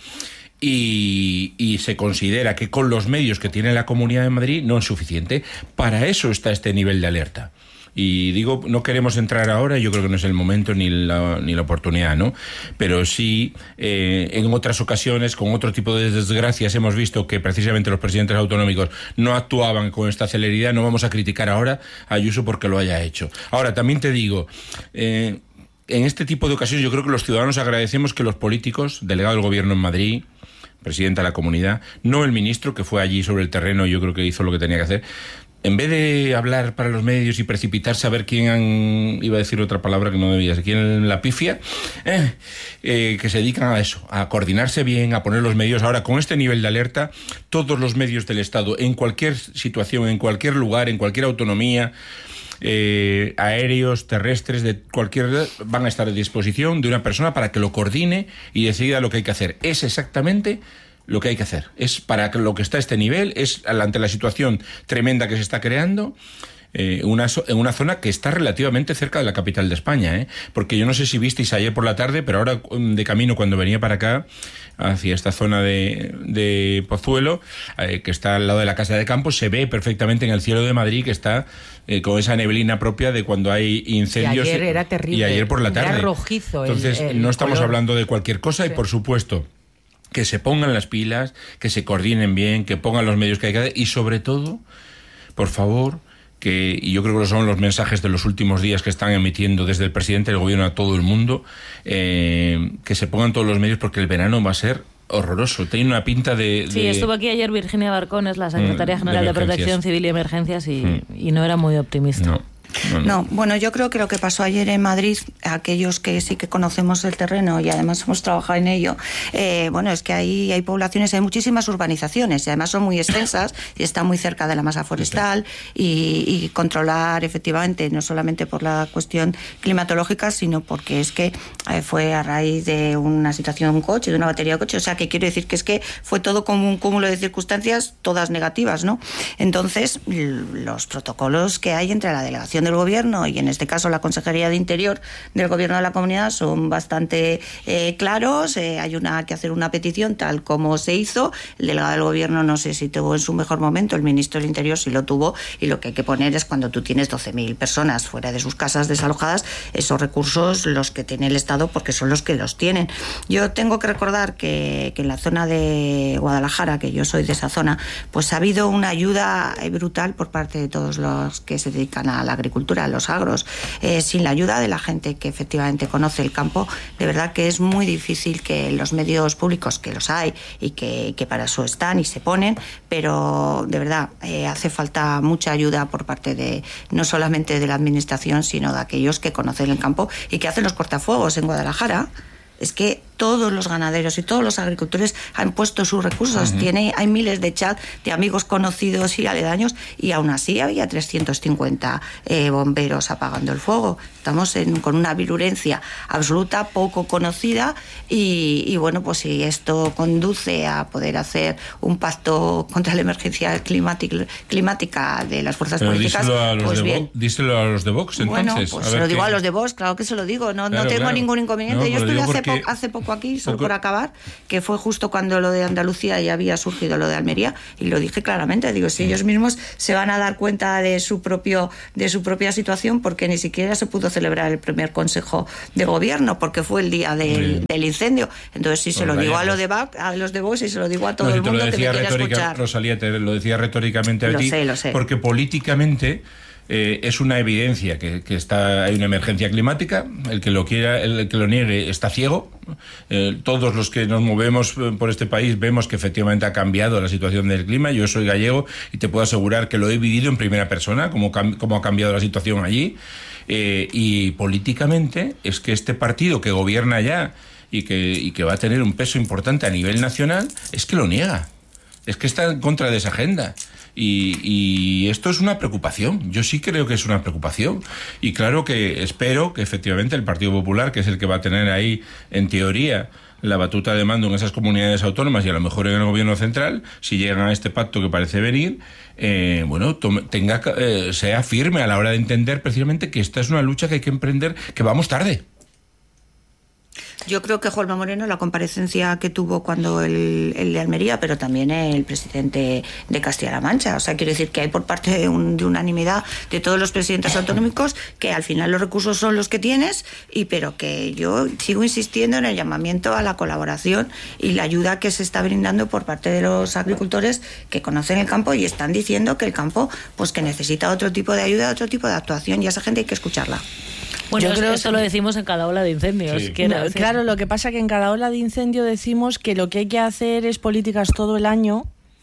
Y, y se considera que con los medios que tiene la Comunidad de Madrid no es suficiente. Para eso está este nivel de alerta. Y digo, no queremos entrar ahora, yo creo que no es el momento ni la, ni la oportunidad, ¿no? Pero sí, eh, en otras ocasiones, con otro tipo de desgracias, hemos visto que precisamente los presidentes autonómicos no actuaban con esta celeridad. No vamos a criticar ahora a Ayuso porque lo haya hecho. Ahora, también te digo, eh, en este tipo de ocasiones yo creo que los ciudadanos agradecemos que los políticos, delegado del Gobierno en Madrid, presidenta de la Comunidad, no el ministro que fue allí sobre el terreno, yo creo que hizo lo que tenía que hacer, en vez de hablar para los medios y precipitarse a ver quién han, iba a decir otra palabra que no debía ser, quién la pifia, eh, eh, que se dedican a eso, a coordinarse bien, a poner los medios. Ahora, con este nivel de alerta, todos los medios del Estado, en cualquier situación, en cualquier lugar, en cualquier autonomía, Eh, aéreos, terrestres, de cualquier, van a estar a disposición de una persona para que lo coordine y decida lo que hay que hacer. Es exactamente lo que hay que hacer. Es para lo que está este nivel, es ante la situación tremenda que se está creando. Eh, una, en una zona que está relativamente cerca de la capital de España, ¿eh? Porque yo no sé si visteis ayer por la tarde, pero ahora de camino cuando venía para acá, hacia esta zona de, de Pozuelo, eh, que está al lado de la Casa de Campo, se ve perfectamente en el cielo de Madrid que está eh, con esa neblina propia de cuando hay incendios. Y ayer era terrible. Y ayer por la tarde. Era rojizo. Entonces, el, el no estamos color. hablando de cualquier cosa. Sí. Y por supuesto, que se pongan las pilas, que se coordinen bien, que pongan los medios que hay que hacer y sobre todo, por favor, que, y yo creo que son los mensajes de los últimos días que están emitiendo desde el presidente del gobierno a todo el mundo, eh, que se pongan todos los medios porque el verano va a ser horroroso, tiene una pinta de... de... Sí, estuvo aquí ayer Virginia Barcones, la secretaria general de, de Protección Civil y Emergencias, y, mm. y no era muy optimista. No. No, no. no, bueno, yo creo que lo que pasó ayer en Madrid, aquellos que sí que conocemos el terreno y además hemos trabajado en ello, eh, bueno, es que ahí hay poblaciones, hay muchísimas urbanizaciones y además son muy extensas y están muy cerca de la masa forestal y, y controlar efectivamente, no solamente por la cuestión climatológica, sino porque es que eh, fue a raíz de una situación de un coche, de una batería de coche, o sea que quiero decir que es que fue todo como un cúmulo de circunstancias, todas negativas, ¿no? Entonces, los protocolos que hay entre la delegación del gobierno y en este caso la Consejería de Interior del gobierno de la comunidad son bastante eh, claros. Eh, hay una que hacer una petición tal como se hizo. El delegado del gobierno no sé si tuvo en su mejor momento, el ministro del Interior sí lo tuvo, y lo que hay que poner es cuando tú tienes doce mil personas fuera de sus casas desalojadas, esos recursos los que tiene el Estado porque son los que los tienen. Yo tengo que recordar que, que en la zona de Guadalajara, que yo soy de esa zona, pues ha habido una ayuda brutal por parte de todos los que se dedican a la agricultura, los agros. Eh, sin la ayuda de la gente que efectivamente conoce el campo, de verdad que es muy difícil que los medios públicos, que los hay y que, que para eso están y se ponen, pero de verdad eh, hace falta mucha ayuda por parte de no solamente de la administración, sino de aquellos que conocen el campo y que hacen los cortafuegos en Guadalajara. Es que todos los ganaderos y todos los agricultores han puesto sus recursos. Uh-huh. Tiene, hay miles de chats de amigos conocidos y aledaños, y aún así había trescientos cincuenta eh, bomberos apagando el fuego. Estamos en, con una virulencia absoluta, poco conocida, y, y bueno, pues si esto conduce a poder hacer un pacto contra la emergencia climática, climática de las fuerzas Pero políticas, díselo a los pues de bien. Vox, díselo a los de Vox, entonces. Bueno, pues se lo digo qué... a los de Vox, claro que se lo digo, no, claro, no tengo claro. ningún inconveniente. No, yo estuve hace, porque... po- hace poco aquí, solo por acabar, que fue justo cuando lo de Andalucía ya había surgido lo de Almería, y lo dije claramente, digo, si sí. ellos mismos se van a dar cuenta de su propio de su propia situación, porque ni siquiera se pudo celebrar el primer Consejo de Gobierno, porque fue el día del, del incendio. Entonces, si se lo digo a, lo de Vox, a los de Vox y se lo digo a todo no, si el mundo que me quiera escuchar. Rosalía, te lo decía retóricamente a lo ti, sé, lo sé. porque políticamente eh, es una evidencia que, que está hay una emergencia climática. El que lo quiera, el que lo niegue está ciego. Eh, todos los que nos movemos por este país vemos que efectivamente ha cambiado la situación del clima. Yo soy gallego y te puedo asegurar que lo he vivido en primera persona, cómo, cómo ha cambiado la situación allí. Eh, y políticamente es que este partido que gobierna ya y que, y que va a tener un peso importante a nivel nacional, es que lo niega. Es que está en contra de esa agenda. Y, y esto es una preocupación. Yo sí creo que es una preocupación. Y claro que espero que efectivamente el Partido Popular, que es el que va a tener ahí, en teoría, la batuta de mando en esas comunidades autónomas y a lo mejor en el gobierno central, si llegan a este pacto que parece venir, eh, bueno, tome, tenga, eh, sea firme a la hora de entender precisamente que esta es una lucha que hay que emprender, que vamos tarde. Yo creo que Juanma Moreno, la comparecencia que tuvo cuando el, el de Almería, pero también el presidente de Castilla-La Mancha. O sea, quiero decir que hay por parte de, un, de unanimidad de todos los presidentes autonómicos que al final los recursos son los que tienes, y pero que yo sigo insistiendo en el llamamiento a la colaboración y la ayuda que se está brindando por parte de los agricultores que conocen el campo y están diciendo que el campo pues que necesita otro tipo de ayuda, otro tipo de actuación, y a esa gente hay que escucharla. Bueno, yo creo que esto lo decimos en cada ola de incendios. Sí. No, claro, lo que pasa es que en cada ola de incendio decimos que lo que hay que hacer es políticas todo el año,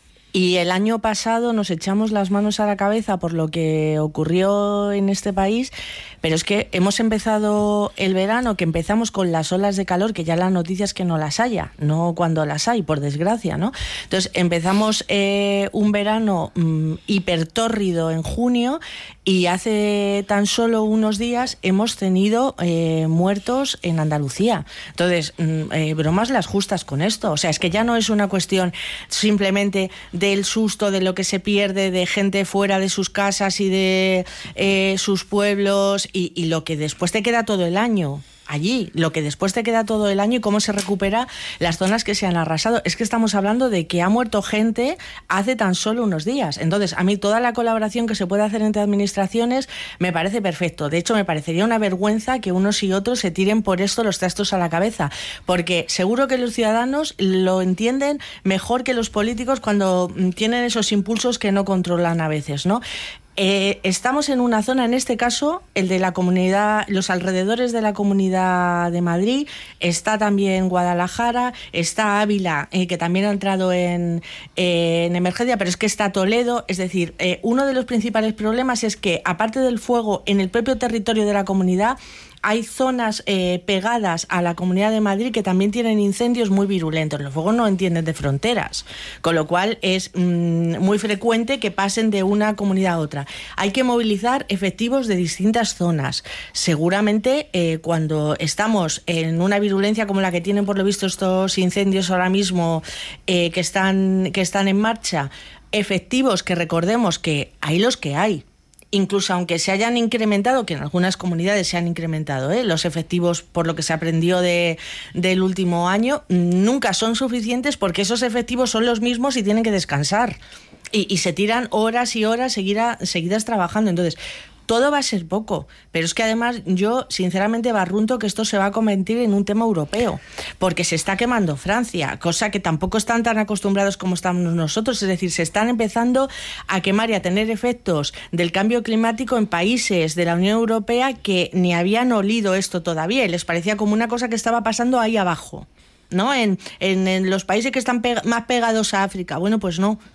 y el año pasado nos echamos las manos a la cabeza por lo que ocurrió en este país, pero es que hemos empezado el verano, que empezamos con las olas de calor, que ya la noticia es que no las haya, no cuando las hay, por desgracia, ¿no? Entonces empezamos eh, un verano mm, hipertórrido en junio, y hace tan solo unos días hemos tenido eh, muertos en Andalucía. Entonces, mm, eh, bromas las justas con esto. O sea, es que ya no es una cuestión simplemente del susto, de lo que se pierde, de gente fuera de sus casas y de eh, sus pueblos, y, y lo que después te queda todo el año allí, lo que después te queda todo el año y cómo se recupera las zonas que se han arrasado. Es que estamos hablando de que ha muerto gente hace tan solo unos días. Entonces, a mí toda la colaboración que se puede hacer entre administraciones me parece perfecto. De hecho, me parecería una vergüenza que unos y otros se tiren por esto los trastos a la cabeza, porque seguro que los ciudadanos lo entienden mejor que los políticos cuando tienen esos impulsos que no controlan a veces, ¿no? Eh, estamos en una zona, en este caso, el de la comunidad, los alrededores de la Comunidad de Madrid, está también Guadalajara, está Ávila, eh, que también ha entrado en, eh, en emergencia, pero es que está Toledo. Es decir, eh, uno de los principales problemas es que, aparte del fuego, en el propio territorio de la comunidad hay zonas eh, pegadas a la Comunidad de Madrid que también tienen incendios muy virulentos. Los fuegos no entienden de fronteras, con lo cual es mmm, muy frecuente que pasen de una comunidad a otra. Hay que movilizar efectivos de distintas zonas. Seguramente eh, cuando estamos en una virulencia como la que tienen por lo visto estos incendios ahora mismo eh, que están, que están en marcha, efectivos que recordemos que hay los que hay. Incluso aunque se hayan incrementado, que en algunas comunidades se han incrementado, ¿eh? los efectivos, por lo que se aprendió de, del último año, nunca son suficientes, porque esos efectivos son los mismos y tienen que descansar. Y, y se tiran horas y horas seguida, seguidas trabajando. Entonces, todo va a ser poco, pero es que además yo sinceramente barrunto que esto se va a convertir en un tema europeo, porque se está quemando Francia, cosa que tampoco están tan acostumbrados como estamos nosotros. Es decir, se están empezando a quemar y a tener efectos del cambio climático en países de la Unión Europea que ni habían olido esto todavía, y les parecía como una cosa que estaba pasando ahí abajo, ¿no? En, en, en los países que están peg- más pegados a África. Bueno, pues no.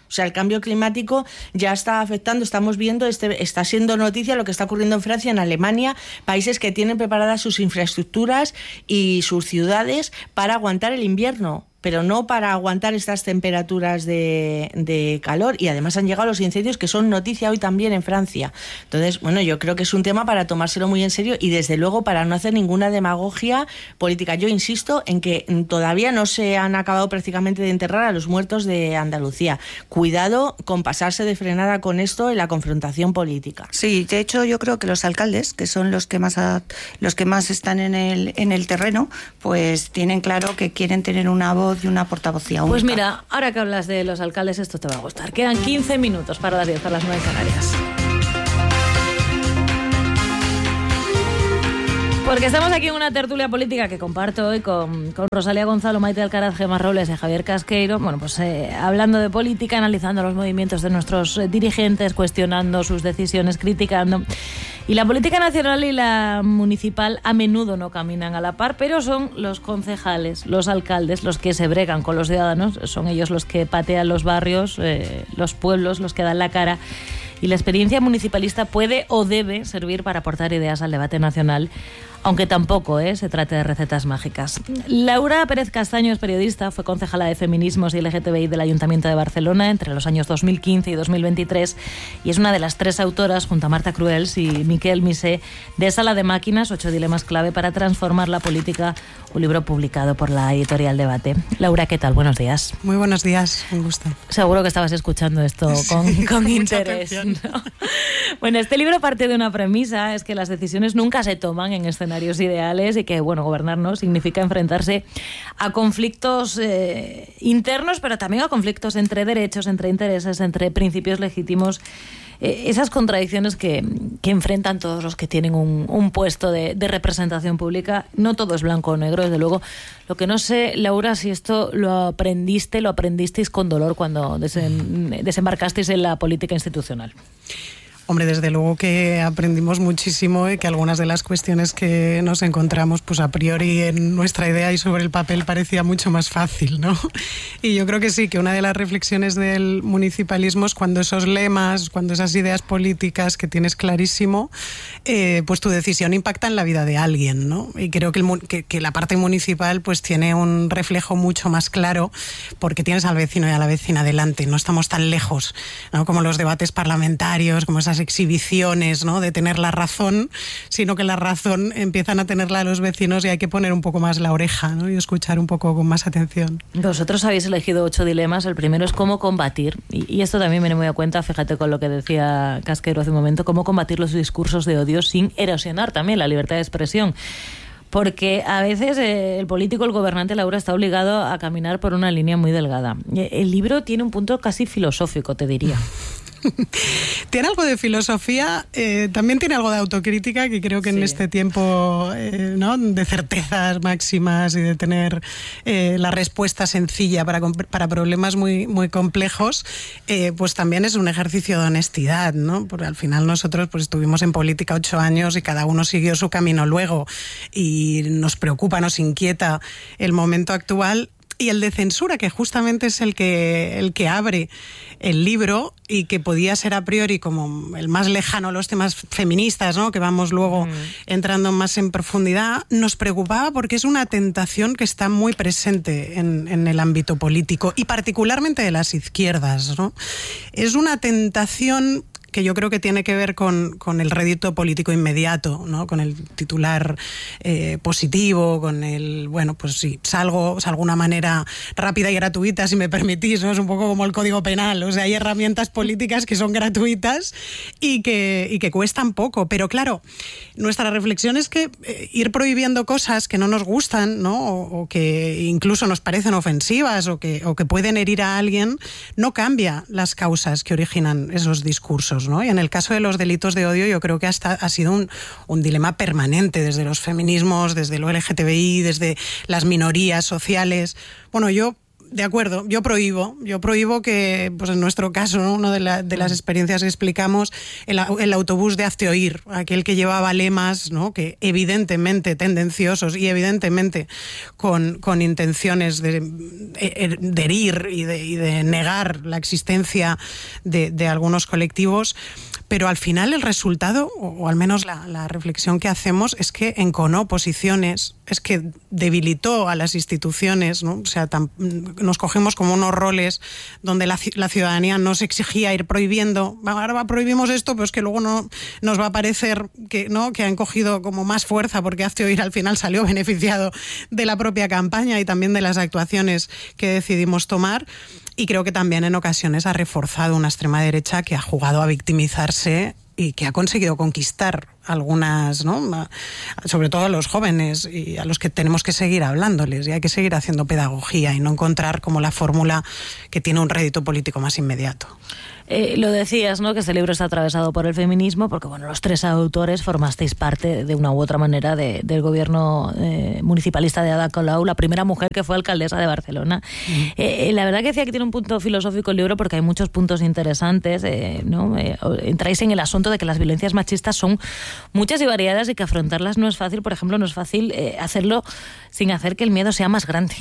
O sea, el cambio climático ya está afectando, estamos viendo, este, está siendo noticia lo que está ocurriendo en Francia, en Alemania, países que tienen preparadas sus infraestructuras y sus ciudades para aguantar el invierno, pero no para aguantar estas temperaturas de, de calor, y además han llegado los incendios que son noticia hoy también en Francia. Entonces, bueno, yo creo que es un tema para tomárselo muy en serio y desde luego para no hacer ninguna demagogia política. Yo insisto en que todavía no se han acabado prácticamente de enterrar a los muertos de Andalucía. Cuidado con pasarse de frenada con esto en la confrontación política. Sí, de hecho yo creo que los alcaldes, que son los que más a, los que más están en el en el terreno, pues tienen claro que quieren tener una voz y una portavocía única. Pues mira, ahora que hablas de los alcaldes, esto te va a gustar. Quedan quince minutos para las diez, para las nueve Canarias. Porque estamos aquí en una tertulia política que comparto hoy con, con Rosalía Gonzalo, Maite Alcaraz, Gemma Robles y Javier Casqueiro. Bueno, pues eh, hablando de política, analizando los movimientos de nuestros eh, dirigentes, cuestionando sus decisiones, criticando. Y la política nacional y la municipal a menudo no caminan a la par, pero son los concejales, los alcaldes, los que se bregan con los ciudadanos, son ellos los que patean los barrios, eh, los pueblos, los que dan la cara. Y la experiencia municipalista puede o debe servir para aportar ideas al debate nacional, aunque tampoco ¿eh? se trate de recetas mágicas. Laura Pérez Castaño es periodista, fue concejala de Feminismos y L G T B I del Ayuntamiento de Barcelona entre los años dos mil quince y dos mil veintitrés y es una de las tres autoras, junto a Marta Cruels y Miquel Misé, de Sala de Máquinas, ocho dilemas clave para transformar la política, un libro publicado por la editorial Debate. Laura, ¿qué tal? Buenos días. Muy buenos días, un gusto. Seguro que estabas escuchando esto con, sí, con, con interés, ¿no? Bueno, este libro parte de una premisa, es que las decisiones nunca se toman en escenarios ideales y que, bueno, gobernar no significa enfrentarse a conflictos eh, internos, pero también a conflictos entre derechos, entre intereses, entre principios legítimos. Eh, esas contradicciones que, que enfrentan todos los que tienen un, un puesto de, de representación pública. No todo es blanco o negro, desde luego. Lo que no sé, Laura, si esto lo aprendiste, lo aprendisteis con dolor cuando desen, desembarcasteis en la política institucional. Hombre, desde luego que aprendimos muchísimo y que algunas de las cuestiones que nos encontramos, pues a priori en nuestra idea y sobre el papel parecía mucho más fácil, ¿no? Y yo creo que sí, que una de las reflexiones del municipalismo es cuando esos lemas, cuando esas ideas políticas que tienes clarísimo, eh, pues tu decisión impacta en la vida de alguien, ¿no? Y creo que, el, que, que la parte municipal pues tiene un reflejo mucho más claro porque tienes al vecino y a la vecina delante, no estamos tan lejos, ¿no? Como los debates parlamentarios, como esas exhibiciones, ¿no? De tener la razón, sino que la razón empiezan a tenerla a los vecinos y hay que poner un poco más la oreja, ¿no? Y escuchar un poco con más atención. Vosotros habéis elegido ocho dilemas. El primero es cómo combatir, y, y esto también viene muy a cuenta, fíjate con lo que decía Casqueiro hace un momento, cómo combatir los discursos de odio sin erosionar también la libertad de expresión. Porque a veces eh, el político, el gobernante, Laura, está obligado a caminar por una línea muy delgada. El libro tiene un punto casi filosófico, te diría. Tiene algo de filosofía, eh, también tiene algo de autocrítica, que creo que sí. En este tiempo eh, ¿no? de certezas máximas y de tener eh, la respuesta sencilla para, para problemas muy, muy complejos, eh, pues también es un ejercicio de honestidad, ¿no? Porque al final nosotros pues estuvimos en política ocho años y cada uno siguió su camino luego y nos preocupa, nos inquieta el momento actual. Y el de censura, que justamente es el que, el que abre el libro y que podía ser a priori como el más lejano a los temas feministas, ¿no? Que vamos luego mm. entrando más en profundidad, nos preocupaba porque es una tentación que está muy presente en, en el ámbito político y particularmente de las izquierdas, ¿no? Es una tentación que yo creo que tiene que ver con, con el rédito político inmediato, ¿no? Con el titular eh, positivo, con el, bueno, pues sí, salgo, salgo de una manera rápida y gratuita, si me permitís, ¿no? Es un poco como el Código Penal, o sea, hay herramientas políticas que son gratuitas y que, y que cuestan poco, pero claro, nuestra reflexión es que eh, ir prohibiendo cosas que no nos gustan, ¿no? O, o que incluso nos parecen ofensivas o que, o que pueden herir a alguien, no cambia las causas que originan esos discursos, ¿no? Y en el caso de los delitos de odio yo creo que hasta ha sido un, un dilema permanente desde los feminismos, desde lo L G T B I, desde las minorías sociales. Bueno, yo de acuerdo, yo prohíbo, yo prohíbo que, pues en nuestro caso, ¿no? Una de, la, de las experiencias que explicamos, el, el autobús de hazte oír, aquel que llevaba lemas, ¿no? Que evidentemente tendenciosos y evidentemente con, con intenciones de, de herir y de, y de negar la existencia de, de algunos colectivos. Pero al final el resultado, o al menos la, la reflexión que hacemos, es que enconó posiciones, es que debilitó a las instituciones, ¿no? O sea, tan, nos cogemos como unos roles donde la, la ciudadanía nos exigía ir prohibiendo, ahora prohibimos esto, pero es que luego no nos va a parecer que, ¿no? que han cogido como más fuerza, porque hazte oír al final salió beneficiado de la propia campaña y también de las actuaciones que decidimos tomar. Y creo que también en ocasiones ha reforzado una extrema derecha que ha jugado a victimizarse y que ha conseguido conquistar algunas, ¿no? Sobre todo a los jóvenes y a los que tenemos que seguir hablándoles, y hay que seguir haciendo pedagogía y no encontrar como la fórmula que tiene un rédito político más inmediato. Eh, lo decías, ¿no? Que este libro está atravesado por el feminismo, porque bueno, los tres autores formasteis parte de una u otra manera de, del gobierno eh, municipalista de Ada Colau, la primera mujer que fue alcaldesa de Barcelona. Mm. Eh, la verdad que decía que tiene un punto filosófico el libro, porque hay muchos puntos interesantes, eh, ¿no? Eh, entráis en el asunto de que las violencias machistas son muchas y variadas y que afrontarlas no es fácil. Por ejemplo, no es fácil eh, hacerlo sin hacer que el miedo sea más grande.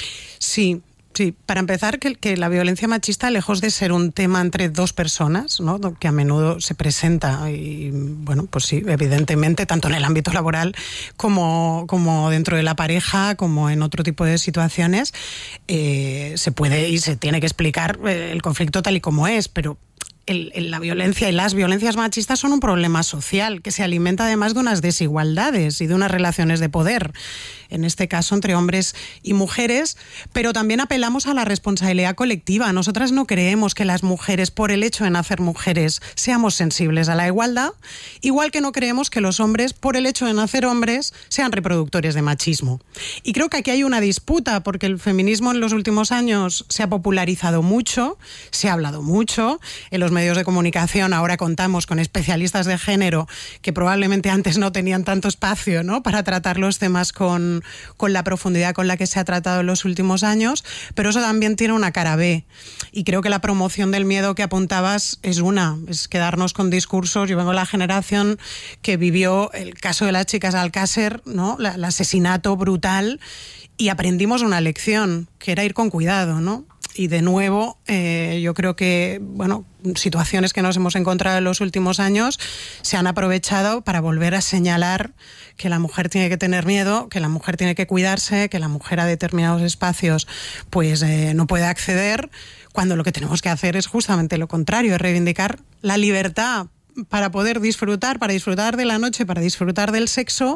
Sí. Sí, para empezar, que, que la violencia machista, lejos de ser un tema entre dos personas, ¿no? Que a menudo se presenta, y bueno, pues sí, evidentemente, tanto en el ámbito laboral como, como dentro de la pareja, como en otro tipo de situaciones, eh, se puede y se tiene que explicar el conflicto tal y como es, pero El, el, la violencia y las violencias machistas son un problema social que se alimenta además de unas desigualdades y de unas relaciones de poder, en este caso entre hombres y mujeres, pero también apelamos a la responsabilidad colectiva. Nosotras no creemos que las mujeres, por el hecho de nacer mujeres, seamos sensibles a la igualdad, igual que no creemos que los hombres, por el hecho de nacer hombres, sean reproductores de machismo. Y creo que aquí hay una disputa, porque el feminismo en los últimos años se ha popularizado mucho, se ha hablado mucho, en los medios de comunicación ahora contamos con especialistas de género que probablemente antes no tenían tanto espacio, ¿no? Para tratar los temas con, con la profundidad con la que se ha tratado en los últimos años, pero eso también tiene una cara B, y creo que la promoción del miedo que apuntabas es una, es quedarnos con discursos. Yo vengo de la generación que vivió el caso de las chicas Alcácer, ¿no? La, el asesinato brutal, y aprendimos una lección, que era ir con cuidado, ¿no? Y de nuevo, eh, yo creo que, bueno, situaciones que nos hemos encontrado en los últimos años se han aprovechado para volver a señalar que la mujer tiene que tener miedo, que la mujer tiene que cuidarse, que la mujer a determinados espacios pues eh, no puede acceder, cuando lo que tenemos que hacer es justamente lo contrario, es reivindicar la libertad para poder disfrutar, para disfrutar de la noche, para disfrutar del sexo,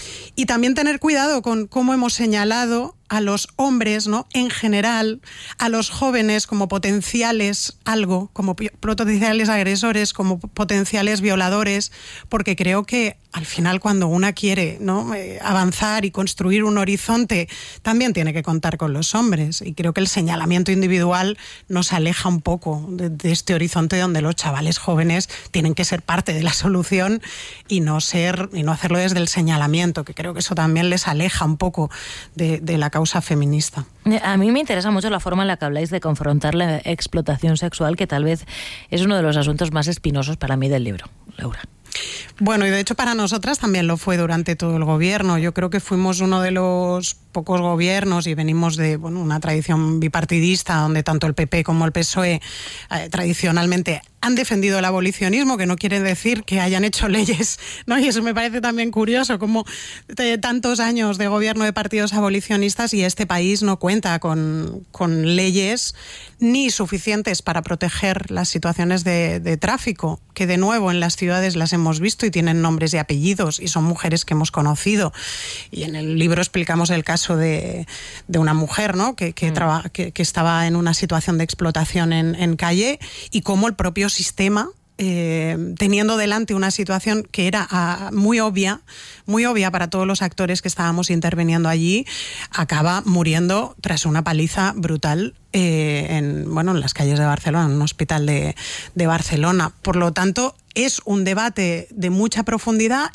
y también tener cuidado con cómo hemos señalado a los hombres, ¿no? En general, a los jóvenes como potenciales algo, como potenciales agresores, como potenciales violadores, porque creo que al final cuando una quiere, ¿no? eh, avanzar y construir un horizonte, también tiene que contar con los hombres, y creo que el señalamiento individual nos aleja un poco de, de este horizonte donde los chavales jóvenes tienen que ser parte de la solución y no ser y no hacerlo desde el señalamiento, que creo que eso también les aleja un poco de, de la causa feminista. A mí me interesa mucho la forma en la que habláis de confrontar la explotación sexual, que tal vez es uno de los asuntos más espinosos para mí del libro, Laura. Bueno, y de hecho para nosotras también lo fue durante todo el gobierno. Yo creo que fuimos uno de los pocos gobiernos, y venimos de bueno, una tradición bipartidista donde tanto el P P como el P S O E eh, tradicionalmente han defendido el abolicionismo, que no quiere decir que hayan hecho leyes, ¿no? Y eso me parece también curioso, como de tantos años de gobierno de partidos abolicionistas y este país no cuenta con, con leyes ni suficientes para proteger las situaciones de, de tráfico, que de nuevo en las ciudades las hemos visto y tienen nombres y apellidos, y son mujeres que hemos conocido. Y en el libro explicamos el caso de, de una mujer, ¿no? que, que, mm. traba, que, que estaba en una situación de explotación en, en calle, y cómo el propio sistema, eh, teniendo delante una situación que era uh, muy obvia, muy obvia para todos los actores que estábamos interviniendo allí, acaba muriendo tras una paliza brutal eh, en, bueno, en las calles de Barcelona, en un hospital de, de Barcelona. Por lo tanto, es un debate de mucha profundidad y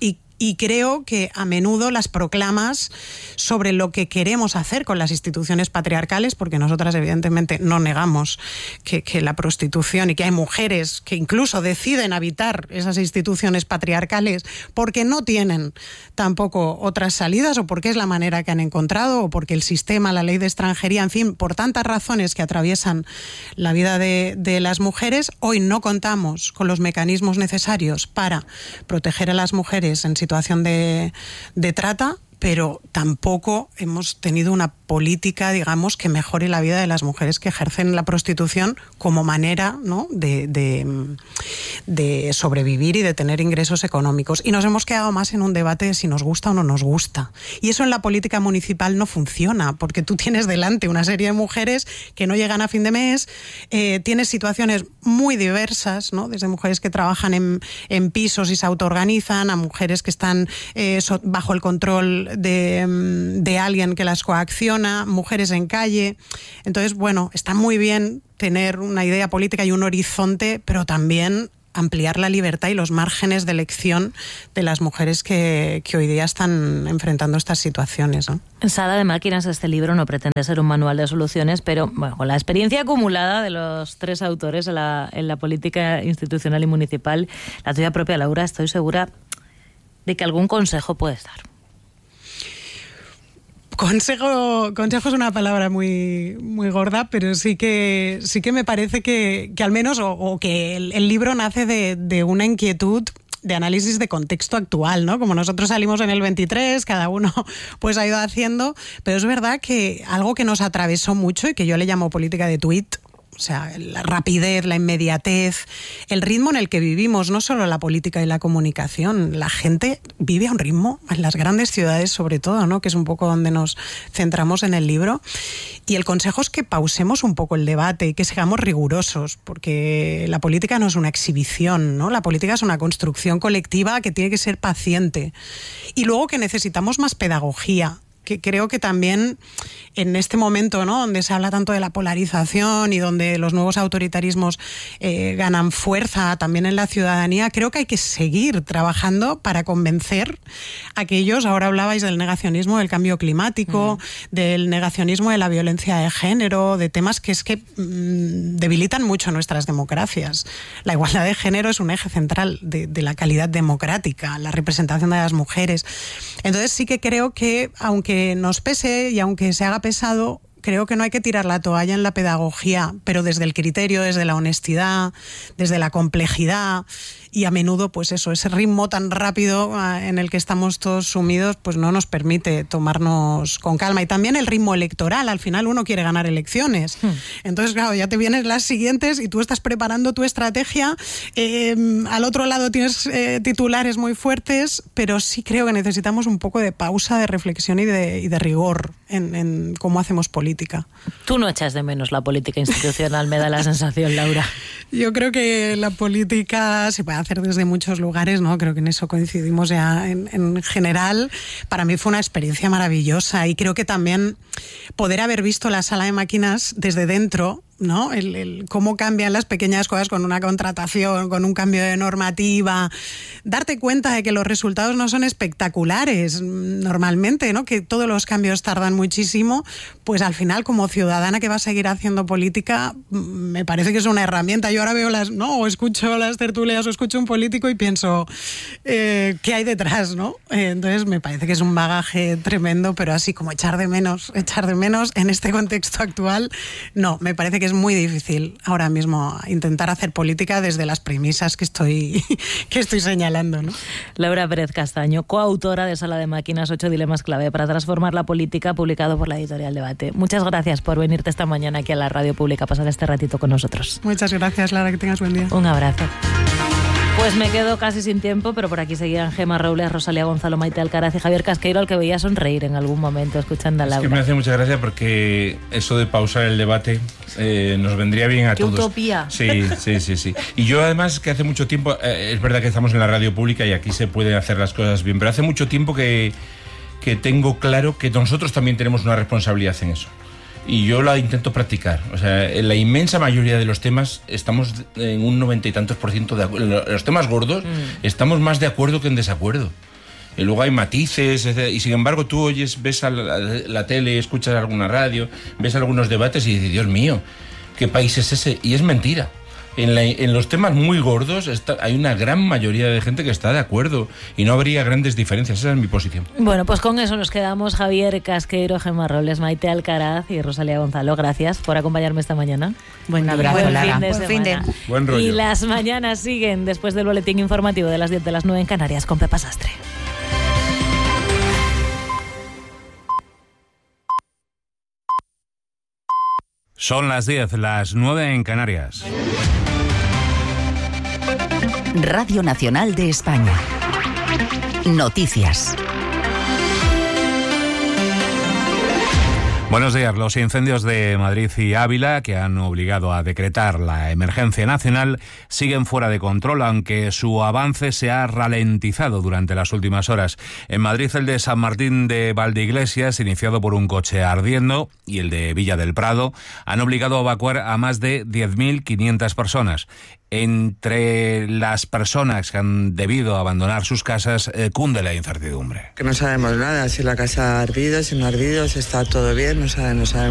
Y creo que a menudo las proclamas sobre lo que queremos hacer con las instituciones patriarcales, porque nosotras evidentemente no negamos que, que la prostitución y que hay mujeres que incluso deciden habitar esas instituciones patriarcales porque no tienen tampoco otras salidas o porque es la manera que han encontrado o porque el sistema, la ley de extranjería, en fin, por tantas razones que atraviesan la vida de, de las mujeres. Hoy no contamos con los mecanismos necesarios para proteger a las mujeres en situación de, de trata, pero tampoco hemos tenido una política, digamos, que mejore la vida de las mujeres que ejercen la prostitución como manera, ¿no?, de, de, de sobrevivir y de tener ingresos económicos. Y nos hemos quedado más en un debate de si nos gusta o no nos gusta. Y eso en la política municipal no funciona, porque tú tienes delante una serie de mujeres que no llegan a fin de mes, eh, tienes situaciones muy diversas, ¿no?, desde mujeres que trabajan en, en pisos y se autoorganizan, a mujeres que están eh, so, bajo el control de, de alguien que las coacciona, mujeres en calle. Entonces, bueno, está muy bien tener una idea política y un horizonte, pero también ampliar la libertad y los márgenes de elección de las mujeres que, que hoy día están enfrentando estas situaciones, ¿no? Sala de Máquinas, este libro no pretende ser un manual de soluciones, pero bueno, con la experiencia acumulada de los tres autores en la, en la política institucional y municipal, la tuya propia, Laura, estoy segura de que algún consejo puedes dar. Consejo, consejo es una palabra muy, muy gorda, pero sí que, sí que me parece que, que al menos, o, o que el, el libro nace de, de una inquietud de análisis de contexto actual, ¿no? Como nosotros salimos en el veintitrés, cada uno pues ha ido haciendo, pero es verdad que algo que nos atravesó mucho y que yo le llamo política de tuit, o sea, la rapidez, la inmediatez, el ritmo en el que vivimos, no solo la política y la comunicación. La gente vive a un ritmo, en las grandes ciudades sobre todo, ¿no?, que es un poco donde nos centramos en el libro. Y el consejo es que pausemos un poco el debate y que seamos rigurosos, porque la política no es una exhibición, ¿no? La política es una construcción colectiva que tiene que ser paciente. Y luego que necesitamos más pedagogía, que creo que también en este momento, ¿no?, donde se habla tanto de la polarización y donde los nuevos autoritarismos eh, ganan fuerza también en la ciudadanía, creo que hay que seguir trabajando para convencer a aquellos. Ahora hablabais del negacionismo del cambio climático, mm. del negacionismo de la violencia de género, de temas que es que mmm, debilitan mucho nuestras democracias. La igualdad de género es un eje central de, de la calidad democrática, la representación de las mujeres. Entonces sí que creo que, aunque nos pese y aunque se haga pesado, creo que no hay que tirar la toalla en la pedagogía, pero desde el criterio, desde la honestidad, desde la complejidad. Y a menudo, pues eso, ese ritmo tan rápido en el que estamos todos sumidos, pues no nos permite tomarnos con calma. Y también el ritmo electoral, al final uno quiere ganar elecciones. Hmm. Entonces, claro, ya te vienen las siguientes y tú estás preparando tu estrategia. Eh, al otro lado tienes eh, titulares muy fuertes, pero sí creo que necesitamos un poco de pausa, de reflexión y de, y de rigor en, en cómo hacemos política. Tú no echas de menos la política institucional, me da la sensación, Laura. Yo creo que la política se puede hacer desde muchos lugares, ¿no? Creo que en eso coincidimos ya en, en general. Para mí fue una experiencia maravillosa y creo que también poder haber visto la Sala de Máquinas desde dentro, ¿no? El, el cómo cambian las pequeñas cosas con una contratación, con un cambio de normativa, darte cuenta de que los resultados no son espectaculares normalmente, ¿no?, que todos los cambios tardan muchísimo, pues al final como ciudadana que va a seguir haciendo política me parece que es una herramienta. Yo ahora veo las, no, o escucho las tertulias o escucho un político y pienso eh, ¿qué hay detrás, no? Eh, entonces me parece que es un bagaje tremendo, pero así como echar de menos, echar de menos en este contexto actual, no, me parece que es muy difícil ahora mismo intentar hacer política desde las premisas que estoy, que estoy señalando, ¿no? Laura Pérez Castaño, coautora de Sala de Máquinas, ocho dilemas clave para transformar la política, publicado por la editorial Debate. Muchas gracias por venirte esta mañana aquí a la Radio Pública a pasar este ratito con nosotros. Muchas gracias, Laura, que tengas buen día. Un abrazo. Pues me quedo casi sin tiempo, pero por aquí seguían Gemma Robles, Rosalía Gonzalo, Maite Alcaraz y Javier Casqueiro, al que veía sonreír en algún momento escuchando a Laura. Es que me hace mucha gracia porque eso de pausar el debate eh, nos vendría bien a ¡Qué todos. utopía! Sí, sí, sí, sí. Y yo además que hace mucho tiempo, eh, es verdad que estamos en la radio pública y aquí se pueden hacer las cosas bien, pero hace mucho tiempo que, que tengo claro que nosotros también tenemos una responsabilidad en eso. Y yo la intento practicar. O sea, en la inmensa mayoría de los temas estamos en un noventa y tantos por ciento de acuerdo. En los temas gordos mm. estamos más de acuerdo que en desacuerdo. Y luego hay matices, y sin embargo tú oyes, ves a la, la tele, escuchas alguna radio, ves algunos debates y dices, Dios mío, ¿qué país es ese? Y es mentira. En, la, en los temas muy gordos está, hay una gran mayoría de gente que está de acuerdo y no habría grandes diferencias. Esa es mi posición. Bueno, pues con eso nos quedamos. Javier Casqueiro, Gemma Robles, Maite Alcaraz y Rosalía Gonzalo. Gracias por acompañarme esta mañana. Buen abrazo, Buen Lara. fin de Buen fin de. semana. Buen rollo. Y las mañanas siguen después del boletín informativo de las diez de las nueve en Canarias con Pepa Sastre. Son las diez, las nueve en Canarias. Radio Nacional de España. Noticias. Buenos días. Los incendios de Madrid y Ávila, que han obligado a decretar la emergencia nacional, siguen fuera de control, aunque su avance se ha ralentizado durante las últimas horas. En Madrid, el de San Martín de Valdeiglesias, iniciado por un coche ardiendo, y el de Villa del Prado, han obligado a evacuar a más de diez mil quinientas personas. Entre las personas que han debido abandonar sus casas, eh, cunde la incertidumbre. Que no sabemos nada, si la casa ha ardido, si no ha ardido, si está todo bien, no sabemos, no sabemos.